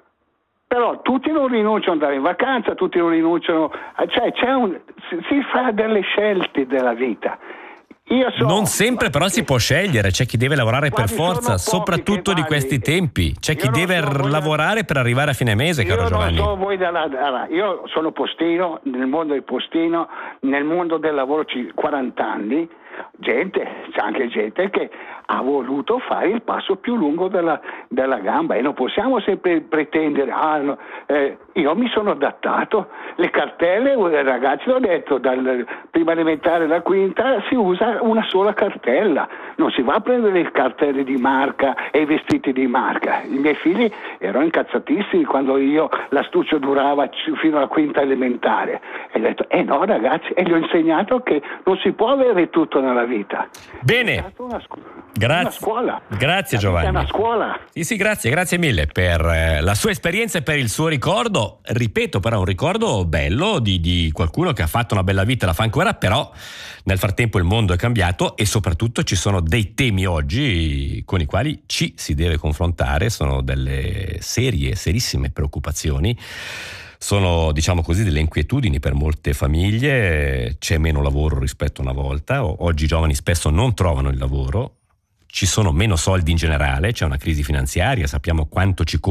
Però tutti non rinunciano ad andare in vacanza, tutti non rinunciano, cioè c'è un, si, si fa delle scelte della vita. Io so, non sempre però si può scegliere, c'è chi deve lavorare per forza, soprattutto di questi tempi, c'è chi deve so, lavorare da... per arrivare a fine mese, caro io Giovanni. Non so voi dalla, dalla, io sono postino, nel mondo del postino, nel mondo del lavoro quaranta anni, gente, c'è anche gente che ha voluto fare il passo più lungo della, della gamba e non possiamo sempre pretendere, ah, no, eh, io mi sono adattato, le cartelle, ragazzi l'ho detto, dal prima elementare alla quinta si usa una sola cartella, non si va a prendere le cartelle di marca e i vestiti di marca. I miei figli erano incazzatissimi quando io l'astuccio durava fino alla quinta elementare e ho detto, eh no ragazzi, e gli ho insegnato che non si può avere tutto nella vita. Bene, una scu- grazie, una scuola. Grazie Giovanni. È una scuola. Sì, sì, grazie, grazie mille per eh, la sua esperienza e per il suo ricordo. Ripeto, però, un ricordo bello di, di qualcuno che ha fatto una bella vita, la fa ancora, però nel frattempo il mondo è cambiato e soprattutto ci sono dei temi oggi con i quali ci si deve confrontare, sono delle serie, serissime preoccupazioni. Sono, diciamo così, delle inquietudini per molte famiglie, c'è meno lavoro rispetto a una volta, oggi i giovani spesso non trovano il lavoro, ci sono meno soldi in generale, c'è una crisi finanziaria, sappiamo quanto ci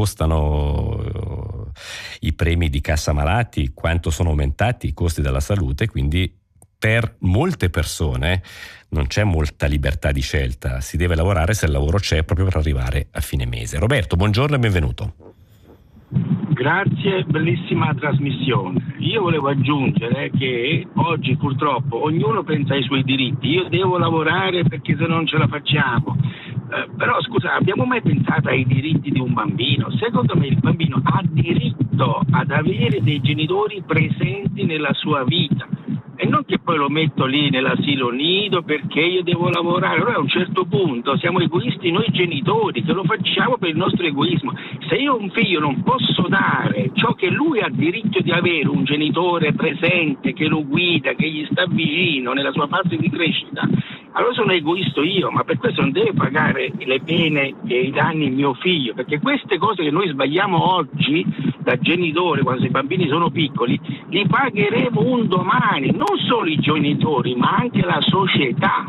costano i premi di cassa malati, quanto sono aumentati i costi della salute, quindi per molte persone non c'è molta libertà di scelta, si deve lavorare se il lavoro c'è proprio per arrivare a fine mese. Roberto, buongiorno e benvenuto. Grazie, bellissima trasmissione. Io volevo aggiungere che oggi purtroppo ognuno pensa ai suoi diritti. Io devo lavorare perché se no non ce la facciamo. Eh, però scusa, abbiamo mai pensato ai diritti di un bambino? Secondo me il bambino ha diritto ad avere dei genitori presenti nella sua vita. e non che poi lo metto lì nell'asilo nido perché io devo lavorare. Allora a un certo punto siamo egoisti noi genitori, che lo facciamo per il nostro egoismo. Se io a un figlio non posso dare ciò che lui ha diritto di avere, un genitore presente che lo guida, che gli sta vicino nella sua fase di crescita, allora sono egoista io, ma per questo non deve pagare le pene e i danni mio figlio, perché queste cose che noi sbagliamo oggi da genitori quando i bambini sono piccoli li pagheremo un domani, non solo i genitori ma anche la società.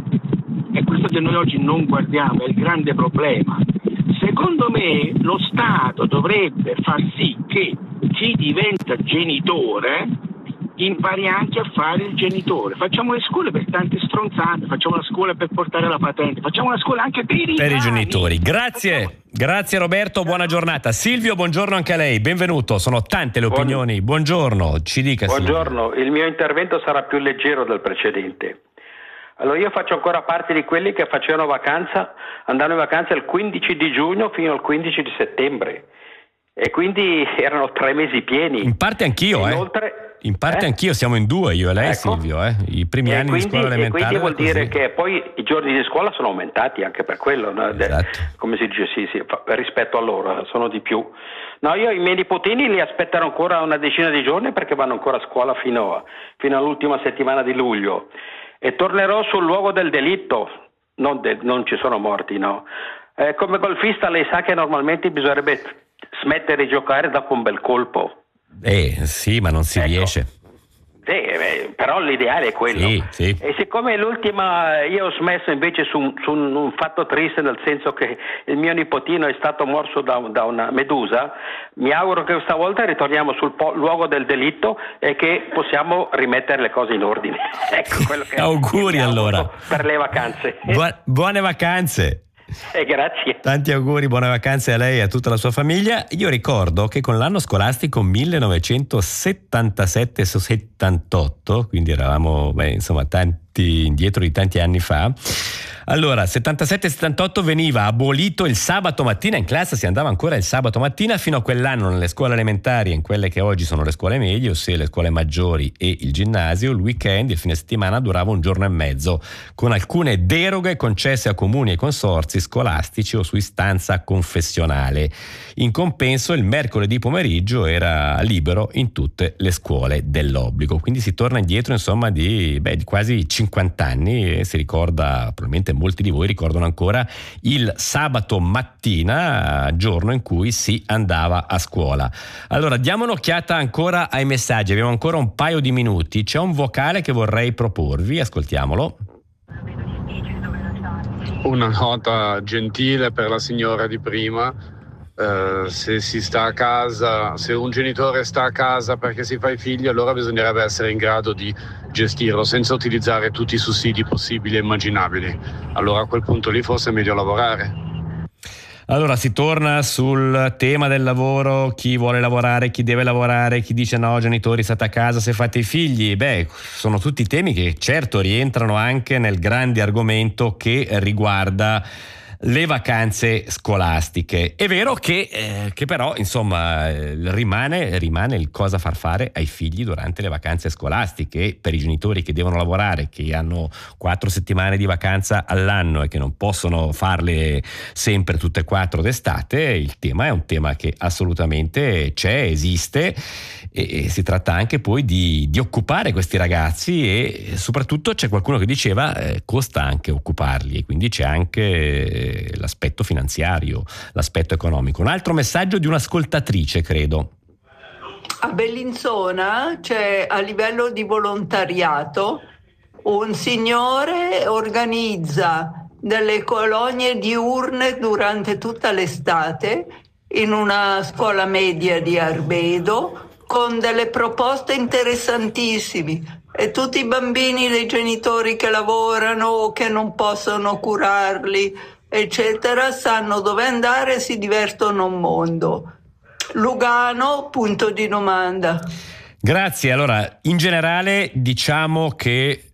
È questo che noi oggi non guardiamo, è il grande problema. Secondo me lo Stato dovrebbe far sì che chi diventa genitore impari anche a fare il genitore. Facciamo le scuole per tante stronzate, facciamo la scuola per portare la patente, facciamo la scuola anche per i, per i genitori. Grazie, facciamo... grazie Roberto, buona giornata. Silvio, buongiorno anche a lei, benvenuto. Sono tante le opinioni. Buongiorno, ci dica. Buongiorno, Silvio. Il mio intervento sarà più leggero del precedente. Allora, io faccio ancora parte di quelli che facevano vacanza, andavano in vacanza il quindici di giugno fino al quindici di settembre, e quindi erano tre mesi pieni. In parte anch'io, Inoltre, eh. In parte eh? anch'io, siamo in due, io e lei, ecco. Silvio, eh. I primi e anni quindi, di scuola elementare. E quindi vuol dire così. che poi i giorni di scuola sono aumentati anche per quello, no? Esatto. Come si dice, sì, sì, rispetto a loro, sono di più. No, io i miei nipotini li aspetterò ancora una decina di giorni perché vanno ancora a scuola fino, a, fino all'ultima settimana di luglio. E tornerò sul luogo del delitto, non, de, non ci sono morti, no. Eh, come golfista lei sa che normalmente bisognerebbe smettere di giocare dopo un bel colpo. Eh sì, ma non si ecco. riesce. Sì, beh, però l'ideale è quello. Sì, sì. E siccome l'ultima io ho smesso invece su, un, su un, un fatto triste, nel senso che il mio nipotino è stato morso da, da una medusa, mi auguro che questa volta ritorniamo sul po- luogo del delitto e che possiamo rimettere le cose in ordine. Ecco quello che auguri allora per le vacanze. Bu- buone vacanze. Eh, grazie. Tanti auguri, buone vacanze a lei e a tutta la sua famiglia. Io ricordo che con l'anno scolastico millenovecentosettantasette settantotto, quindi eravamo beh, insomma tanti indietro di tanti anni fa. Allora, settantasette settantotto veniva abolito il sabato mattina, in classe si andava ancora il sabato mattina fino a quell'anno nelle scuole elementari, in quelle che oggi sono le scuole medie, ossia le scuole maggiori e il ginnasio, il weekend, il fine settimana durava un giorno e mezzo, con alcune deroghe concesse a comuni e consorzi scolastici o su istanza confessionale. In compenso il mercoledì pomeriggio era libero in tutte le scuole dell'obbligo, quindi si torna indietro insomma di, beh, di quasi cinquanta anni e si ricorda, probabilmente molti di voi ricordano ancora il sabato mattina, giorno in cui si andava a scuola. Allora diamo un'occhiata ancora ai messaggi, abbiamo ancora un paio di minuti, c'è un vocale che vorrei proporvi, ascoltiamolo. Una nota gentile per la signora di prima. Uh, se si sta a casa, se un genitore sta a casa perché si fa i figli, allora bisognerebbe essere in grado di gestirlo senza utilizzare tutti i sussidi possibili e immaginabili. Allora a quel punto lì forse è meglio lavorare. Allora si torna sul tema del lavoro, chi vuole lavorare, chi deve lavorare, chi dice no genitori state a casa se fate i figli. Beh, sono tutti temi che certo rientrano anche nel grande argomento che riguarda le vacanze scolastiche. È vero che, eh, che però insomma eh, rimane, rimane il cosa far fare ai figli durante le vacanze scolastiche. Per i genitori che devono lavorare, che hanno quattro settimane di vacanza all'anno e che non possono farle sempre tutte e quattro d'estate, il tema è un tema che assolutamente c'è, esiste e, e si tratta anche poi di, di occupare questi ragazzi e soprattutto c'è qualcuno che diceva eh, costa anche occuparli e quindi c'è anche l'aspetto finanziario, l'aspetto economico. Un altro messaggio di un'ascoltatrice, credo. A Bellinzona c'è a livello di volontariato un signore organizza delle colonie diurne durante tutta l'estate in una scuola media di Arbedo con delle proposte interessantissime. E tutti i bambini dei genitori che lavorano o che non possono curarli, eccetera, sanno dove andare e si divertono un mondo. Lugano, punto di domanda. Grazie. Allora, in generale diciamo che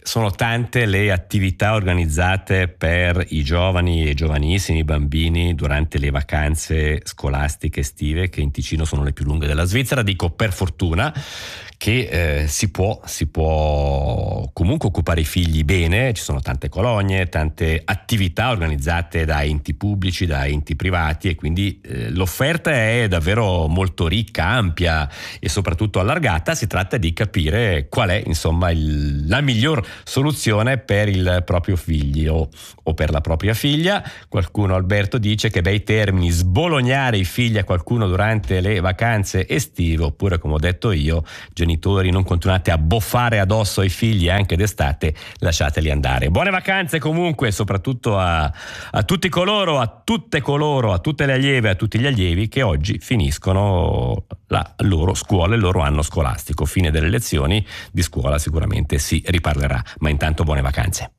sono tante le attività organizzate per i giovani e giovanissimi bambini durante le vacanze scolastiche estive, che in Ticino sono le più lunghe della Svizzera. Dico per fortuna, che eh, si può, si può comunque occupare i figli bene. Ci sono tante colonie, tante attività organizzate da enti pubblici, da enti privati, e quindi eh, l'offerta è davvero molto ricca, ampia e soprattutto allargata. Si tratta di capire qual è, insomma, il, la miglior soluzione per il proprio figlio o per la propria figlia. Qualcuno, Alberto, dice che bei termini, sbolognare i figli a qualcuno durante le vacanze estive, oppure, come ho detto io, genitori, non continuate a boffare addosso ai figli anche d'estate, lasciateli andare. Buone vacanze comunque, soprattutto a, a tutti coloro, a tutte coloro, a tutte le allieve, a tutti gli allievi che oggi finiscono la loro scuola, il loro anno scolastico. Fine delle lezioni, di scuola sicuramente si riparlerà, ma intanto buone vacanze.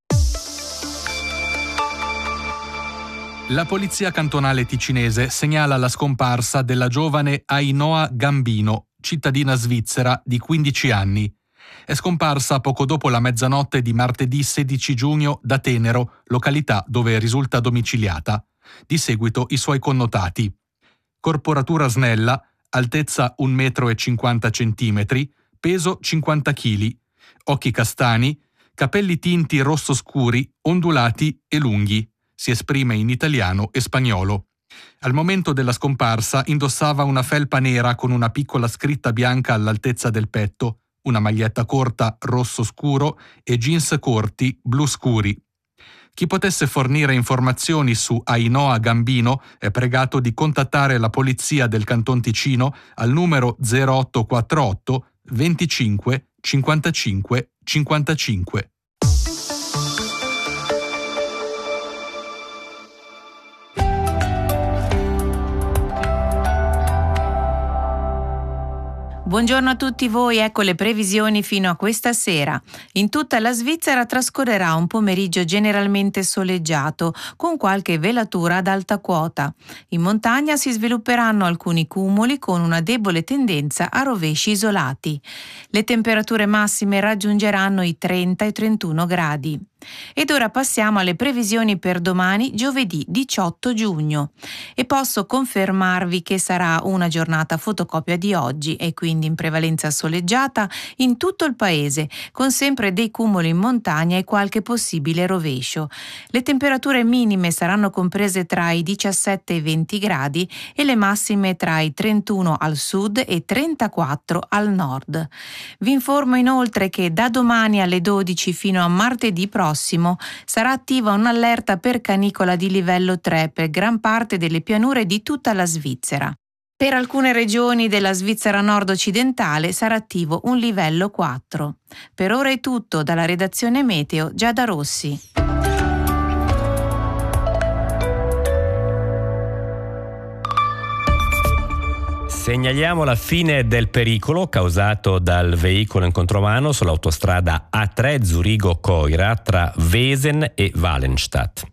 La polizia cantonale ticinese segnala la scomparsa della giovane Ainhoa Gambino, cittadina svizzera di quindici anni. È scomparsa poco dopo la mezzanotte di martedì sedici giugno da Tenero, località dove risulta domiciliata. Di seguito i suoi connotati: corporatura snella, altezza un metro e cinquanta centimetri, peso cinquanta chili, occhi castani, capelli tinti rosso scuri, ondulati e lunghi. Si esprime in italiano e spagnolo. Al momento della scomparsa indossava una felpa nera con una piccola scritta bianca all'altezza del petto, una maglietta corta rosso scuro e jeans corti blu scuri. Chi potesse fornire informazioni su Ainhoa Gambino è pregato di contattare la polizia del Canton Ticino al numero zero otto quattro otto venticinque cinquantacinque cinquantacinque. Buongiorno a tutti voi, ecco le previsioni fino a questa sera. In tutta la Svizzera trascorrerà un pomeriggio generalmente soleggiato, con qualche velatura ad alta quota. In montagna si svilupperanno alcuni cumuli con una debole tendenza a rovesci isolati. Le temperature massime raggiungeranno i trenta e trentuno gradi. Ed ora passiamo alle previsioni per domani, giovedì diciotto giugno. E posso confermarvi che sarà una giornata fotocopia di oggi e quindi in prevalenza soleggiata in tutto il paese, con sempre dei cumuli in montagna e qualche possibile rovescio. Le temperature minime saranno comprese tra i diciassette e i venti gradi e le massime tra i trentuno al sud e trentaquattro al nord. Vi informo inoltre che da domani alle dodici fino a martedì prossimo sarà attiva un'allerta per canicola di livello tre per gran parte delle pianure di tutta la Svizzera. Per alcune regioni della Svizzera nord-occidentale sarà attivo un livello quattro. Per ora è tutto dalla redazione Meteo Giada Rossi. Segnaliamo la fine del pericolo causato dal veicolo in contromano sull'autostrada A tre Zurigo-Coira tra Wesen e Wallenstadt.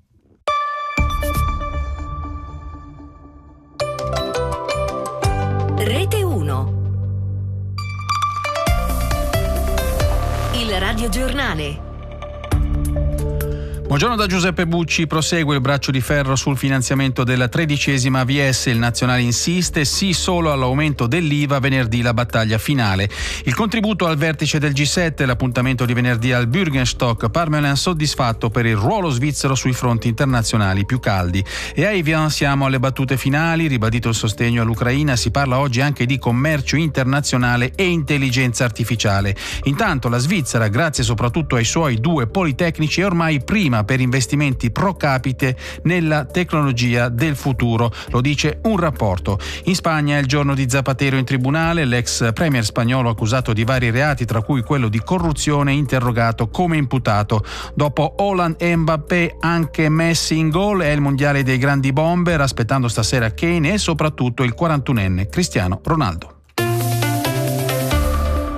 Rete uno. Il radiogiornale. Buongiorno da Giuseppe Bucci. Prosegue il braccio di ferro sul finanziamento della tredicesima A V S. Il Nazionale insiste sì solo all'aumento dell'I V A, venerdì la battaglia finale. Il contributo al vertice del G sette, l'appuntamento di venerdì al Bürgenstock, Parmelin soddisfatto per il ruolo svizzero sui fronti internazionali più caldi. E a Evian siamo alle battute finali, ribadito il sostegno all'Ucraina, si parla oggi anche di commercio internazionale e intelligenza artificiale. Intanto la Svizzera, grazie soprattutto ai suoi due politecnici, è ormai prima per investimenti pro capite nella tecnologia del futuro, lo dice un rapporto. In Spagna è il giorno di Zapatero in tribunale, l'ex premier spagnolo accusato di vari reati, tra cui quello di corruzione, interrogato come imputato. Dopo Haaland e Mbappé anche Messi in gol, è il mondiale dei grandi bomber, aspettando stasera Kane e soprattutto il quarantunenne Cristiano Ronaldo.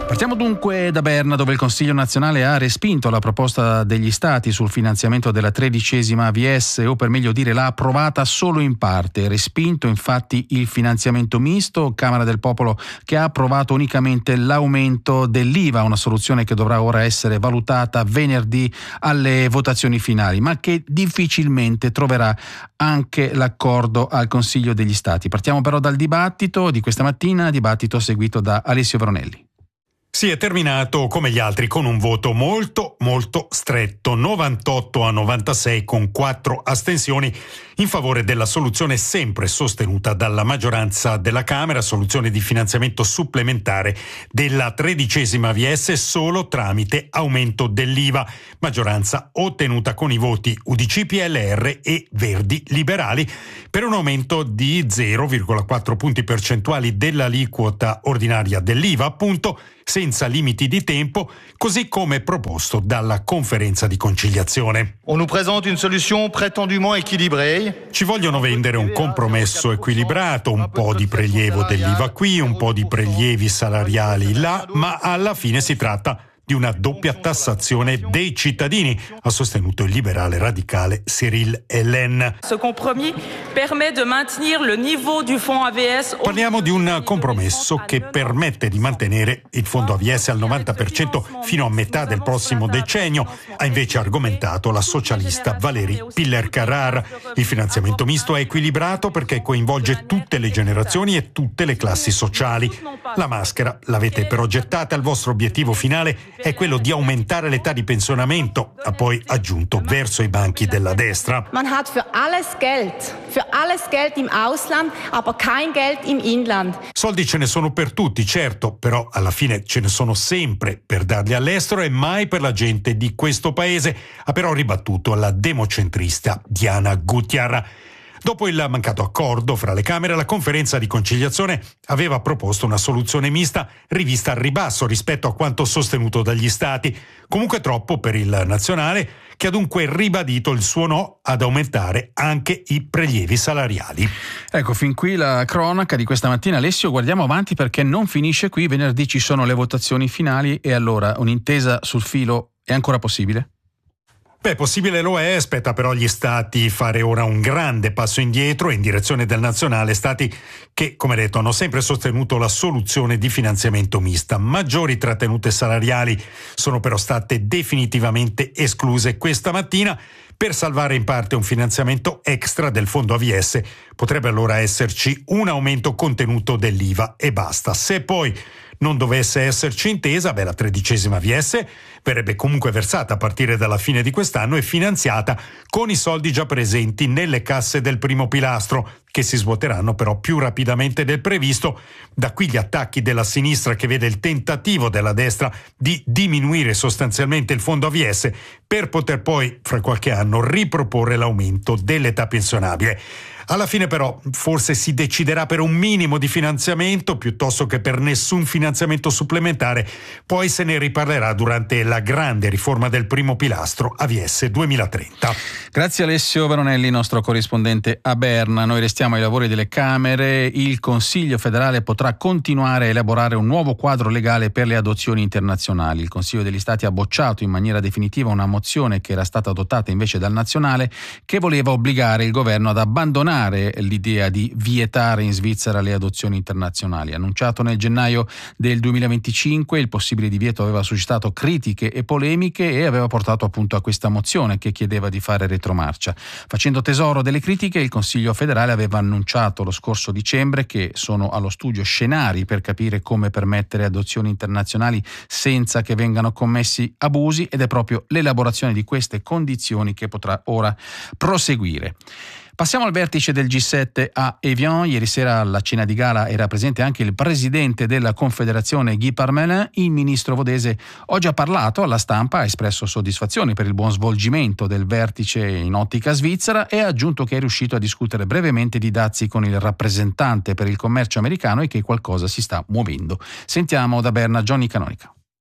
Partiamo dunque da Berna, dove il Consiglio nazionale ha respinto la proposta degli Stati sul finanziamento della tredicesima A V S, o per meglio dire l'ha approvata solo in parte. Respinto infatti il finanziamento misto, Camera del Popolo che ha approvato unicamente l'aumento dell'I V A, una soluzione che dovrà ora essere valutata venerdì alle votazioni finali, ma che difficilmente troverà anche l'accordo al Consiglio degli Stati. Partiamo però dal dibattito di questa mattina, dibattito seguito da Alessio Veronelli. Si è terminato come gli altri con un voto molto molto stretto, novantotto a novantasei, con quattro astensioni in favore della soluzione sempre sostenuta dalla maggioranza della Camera, soluzione di finanziamento supplementare della tredicesima A V S solo tramite aumento dell'I V A, maggioranza ottenuta con i voti U D C, P L R e Verdi Liberali, per un aumento di zero virgola quattro punti percentuali dell'aliquota ordinaria dell'I V A, appunto, senza limiti di tempo, così come proposto dalla conferenza di conciliazione. On nous présente une solution prétendument équilibrée. Ci vogliono vendere un compromesso equilibrato, un po' di prelievo dell'I V A qui, un po' di prelievi salariali là, ma alla fine si tratta di una doppia tassazione dei cittadini, ha sostenuto il liberale radicale Cyril Hélène. Ce compromis permet de maintenir le niveau du fonds A V S. Parliamo di un compromesso che permette di mantenere il fondo A V S al novanta per cento fino a metà del prossimo decennio, ha invece argomentato la socialista Valérie Piller-Carrard. Il finanziamento misto è equilibrato perché coinvolge tutte le generazioni e tutte le classi sociali. La maschera l'avete però gettata, il vostro obiettivo finale è quello di aumentare l'età di pensionamento, ha poi aggiunto verso i banchi della destra. Man hat für alles Geld, für alles Geld im Ausland, aber kein Geld im Inland. Soldi ce ne sono per tutti, certo, però alla fine ce ne sono sempre per darli all'estero e mai per la gente di questo paese, ha però ribattuto la democentrista Diana Gutiarra. Dopo il mancato accordo fra le Camere, la conferenza di conciliazione aveva proposto una soluzione mista rivista al ribasso rispetto a quanto sostenuto dagli Stati, comunque troppo per il nazionale, che ha dunque ribadito il suo no ad aumentare anche i prelievi salariali. Ecco, fin qui la cronaca di questa mattina. Alessio, guardiamo avanti perché non finisce qui, venerdì ci sono le votazioni finali e allora un'intesa sul filo è ancora possibile? Beh, possibile lo è, aspetta però agli Stati fare ora un grande passo indietro in direzione del nazionale, Stati che, come detto, hanno sempre sostenuto la soluzione di finanziamento mista. Maggiori trattenute salariali sono però state definitivamente escluse questa mattina. Per salvare in parte un finanziamento extra del fondo A V S potrebbe allora esserci un aumento contenuto dell'I V A e basta. Se poi non dovesse esserci intesa, beh, la tredicesima A V S verrebbe comunque versata a partire dalla fine di quest'anno e finanziata con i soldi già presenti nelle casse del primo pilastro, che si svuoteranno però più rapidamente del previsto. Da qui gli attacchi della sinistra, che vede il tentativo della destra di diminuire sostanzialmente il fondo A V S per poter poi, fra qualche anno, riproporre l'aumento dell'età pensionabile. Alla fine però forse si deciderà per un minimo di finanziamento piuttosto che per nessun finanziamento supplementare, poi se ne riparlerà durante la grande riforma del primo pilastro A V S duemilatrenta. Grazie Alessio Veronelli, nostro corrispondente a Berna. Noi restiamo ai lavori delle Camere. Il Consiglio federale potrà continuare a elaborare un nuovo quadro legale per le adozioni internazionali. Il Consiglio degli Stati ha bocciato in maniera definitiva una mozione che era stata adottata invece dal nazionale, che voleva obbligare il governo ad abbandonare l'idea di vietare in Svizzera le adozioni internazionali. Annunciato nel gennaio del duemilaventicinque, il possibile divieto aveva suscitato critiche e polemiche e aveva portato appunto a questa mozione che chiedeva di fare retromarcia. Facendo tesoro delle critiche, il Consiglio federale aveva annunciato lo scorso dicembre che sono allo studio scenari per capire come permettere adozioni internazionali senza che vengano commessi abusi, ed è proprio l'elaborazione di queste condizioni che potrà ora proseguire. Passiamo al vertice del G sette a Evian. Ieri sera alla cena di gala era presente anche il presidente della Confederazione Guy Parmelin. Il ministro vodese oggi ha parlato alla stampa, ha espresso soddisfazione per il buon svolgimento del vertice in ottica svizzera e ha aggiunto che è riuscito a discutere brevemente di dazi con il rappresentante per il commercio americano e che qualcosa si sta muovendo. Sentiamo da Berna Johnny Canonica.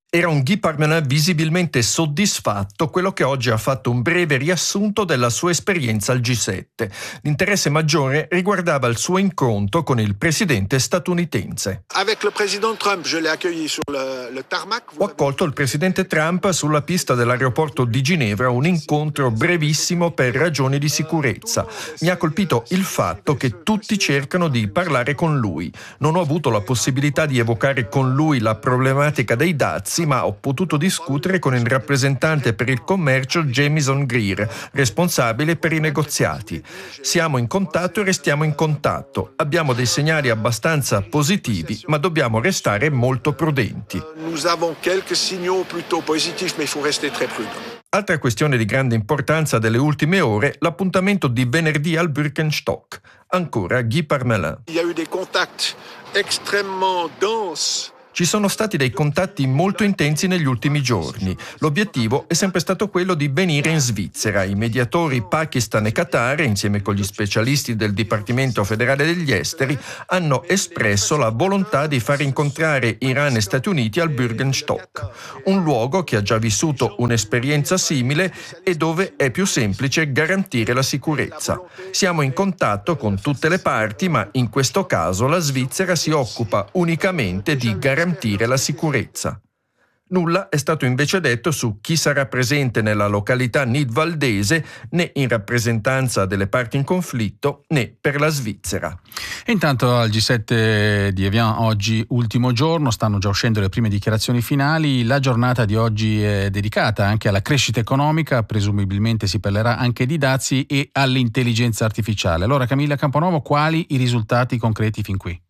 Era un Guy Parmelin visibilmente soddisfatto, quello che oggi ha fatto un breve riassunto della sua esperienza al G sette. L'interesse maggiore riguardava il suo incontro con il presidente statunitense. Avec le président Trump, je l'ai accueilli sur le, le tarmac. Ho accolto il presidente Trump sulla pista dell'aeroporto di Ginevra, un incontro brevissimo per ragioni di sicurezza. Mi ha colpito il fatto che tutti cercano di parlare con lui. Non ho avuto la possibilità di evocare con lui la problematica dei dazi, ma ho potuto discutere con il rappresentante per il commercio Jamieson Greer, responsabile per i negoziati. Siamo in contatto e restiamo in contatto. Abbiamo dei segnali abbastanza positivi, ma dobbiamo restare molto prudenti. Nous avons quelques signaux plutôt positifs, mais il faut rester très prudent. Altra questione di grande importanza delle ultime ore, l'appuntamento di venerdì al Birkenstock. Ancora Guy Parmelin. Il y a eu des contacts extrêmement denses. Ci sono stati dei contatti molto intensi negli ultimi giorni. L'obiettivo è sempre stato quello di venire in Svizzera. I mediatori Pakistan e Qatar, insieme con gli specialisti del Dipartimento federale degli esteri, hanno espresso la volontà di far incontrare Iran e Stati Uniti al Birkenstock, un luogo che ha già vissuto un'esperienza simile e dove è più semplice garantire la sicurezza. Siamo in contatto con tutte le parti, ma in questo caso la Svizzera si occupa unicamente di garantire la sicurezza. Nulla è stato invece detto su chi sarà presente nella località nidvaldese, né in rappresentanza delle parti in conflitto, né per la Svizzera. E intanto al G sette di Evian, oggi ultimo giorno, stanno già uscendo le prime dichiarazioni finali. La giornata di oggi è dedicata anche alla crescita economica, presumibilmente si parlerà anche di dazi e all'intelligenza artificiale. Allora, Camilla Camponovo, quali i risultati concreti fin qui?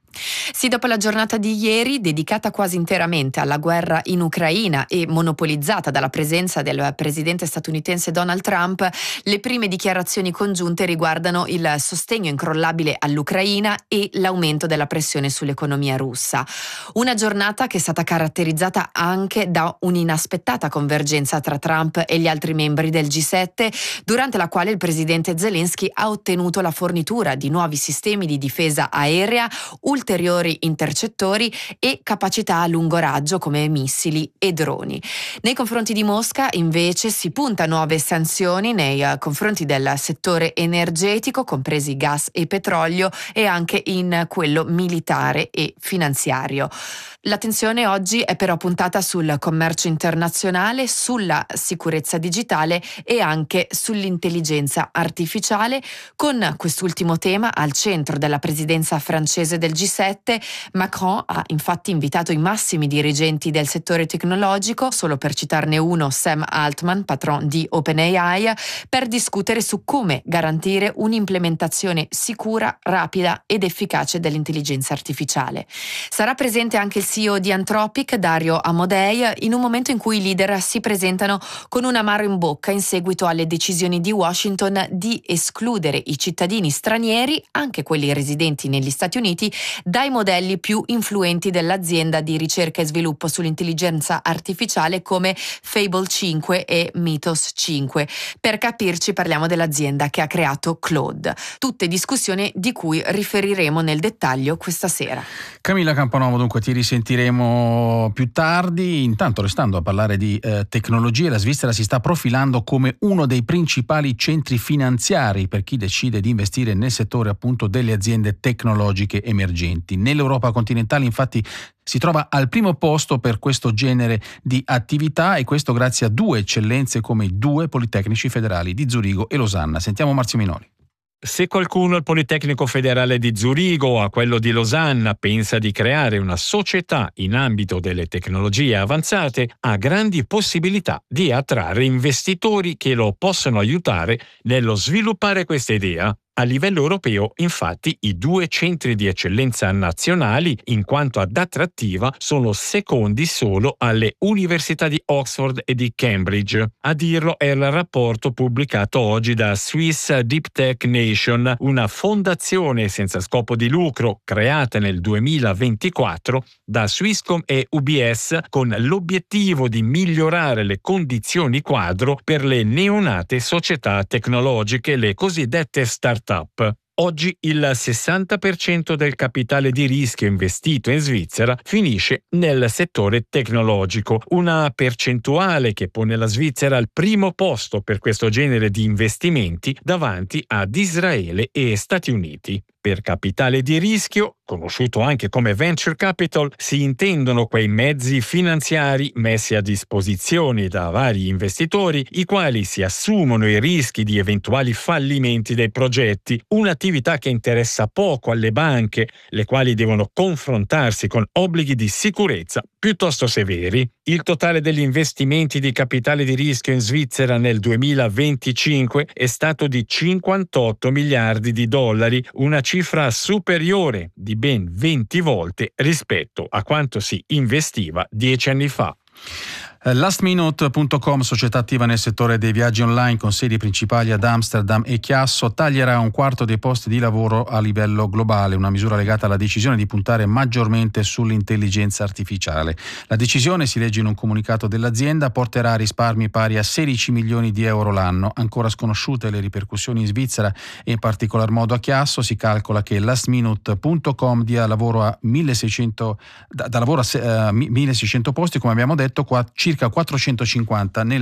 Sì, dopo la giornata di ieri, dedicata quasi interamente alla guerra in Ucraina e monopolizzata dalla presenza del presidente statunitense Donald Trump, le prime dichiarazioni congiunte riguardano il sostegno incrollabile all'Ucraina e l'aumento della pressione sull'economia russa. Una giornata che è stata caratterizzata anche da un'inaspettata convergenza tra Trump e gli altri membri del G sette, durante la quale il presidente Zelensky ha ottenuto la fornitura di nuovi sistemi di difesa aerea, ulteriori intercettori e capacità a lungo raggio come missili e droni. Nei confronti di Mosca invece si punta a nuove sanzioni nei confronti del settore energetico, compresi gas e petrolio, e anche in quello militare e finanziario. L'attenzione oggi è però puntata sul commercio internazionale, sulla sicurezza digitale e anche sull'intelligenza artificiale, con quest'ultimo tema al centro della presidenza francese del G sette. Macron ha infatti invitato i massimi dirigenti del settore tecnologico, solo per citarne uno Sam Altman, patron di OpenAI, per discutere su come garantire un'implementazione sicura, rapida ed efficace dell'intelligenza artificiale. Sarà presente anche il C E O di Anthropic, Dario Amodei, in un momento in cui i leader si presentano con un amaro in bocca in seguito alle decisioni di Washington di escludere i cittadini stranieri, anche quelli residenti negli Stati Uniti, dai modelli più influenti dell'azienda di ricerca e sviluppo sull'intelligenza artificiale come Fable cinque e Mythos cinque. Per capirci, parliamo dell'azienda che ha creato Claude. Tutte discussioni di cui riferiremo nel dettaglio questa sera. Camilla Camponovo, dunque ti risentiremo più tardi. Intanto, restando a parlare di eh, tecnologie, la Svizzera si sta profilando come uno dei principali centri finanziari per chi decide di investire nel settore appunto delle aziende tecnologiche emergenti. Nell'Europa continentale infatti si trova al primo posto per questo genere di attività, e questo grazie a due eccellenze come i due Politecnici federali di Zurigo e Losanna. Sentiamo Marzio Minori. Se qualcuno al Politecnico Federale di Zurigo o a quello di Losanna pensa di creare una società in ambito delle tecnologie avanzate, ha grandi possibilità di attrarre investitori che lo possono aiutare nello sviluppare questa idea. A livello europeo, infatti, i due centri di eccellenza nazionali, in quanto ad attrattiva, sono secondi solo alle università di Oxford e di Cambridge. A dirlo è il rapporto pubblicato oggi da Swiss Deep Tech Nation, una fondazione senza scopo di lucro creata nel duemilaventiquattro da Swisscom e U B S con l'obiettivo di migliorare le condizioni quadro per le neonate società tecnologiche, le cosiddette start-up. Oggi il sessanta per cento del capitale di rischio investito in Svizzera finisce nel settore tecnologico, una percentuale che pone la Svizzera al primo posto per questo genere di investimenti davanti ad Israele e Stati Uniti. Per capitale di rischio, conosciuto anche come venture capital, si intendono quei mezzi finanziari messi a disposizione da vari investitori, i quali si assumono i rischi di eventuali fallimenti dei progetti, un'attività che interessa poco alle banche, le quali devono confrontarsi con obblighi di sicurezza piuttosto severi. Il totale degli investimenti di capitale di rischio in Svizzera nel duemilaventicinque è stato di cinquantotto miliardi di dollari, una cifra superiore di ben venti volte rispetto a quanto si investiva dieci anni fa. Lastminute punto com, società attiva nel settore dei viaggi online con sedi principali ad Amsterdam e Chiasso, taglierà un quarto dei posti di lavoro a livello globale, una misura legata alla decisione di puntare maggiormente sull'intelligenza artificiale. La decisione, si legge in un comunicato dell'azienda, porterà a risparmi pari a sedici milioni di euro l'anno. Ancora sconosciute le ripercussioni in Svizzera e in particolar modo a Chiasso. Si calcola che lastminute punto com dia lavoro a milleseicento, da, da lavoro a uh, milleseicento posti, come abbiamo detto, qua, circa quattrocentocinquanta nel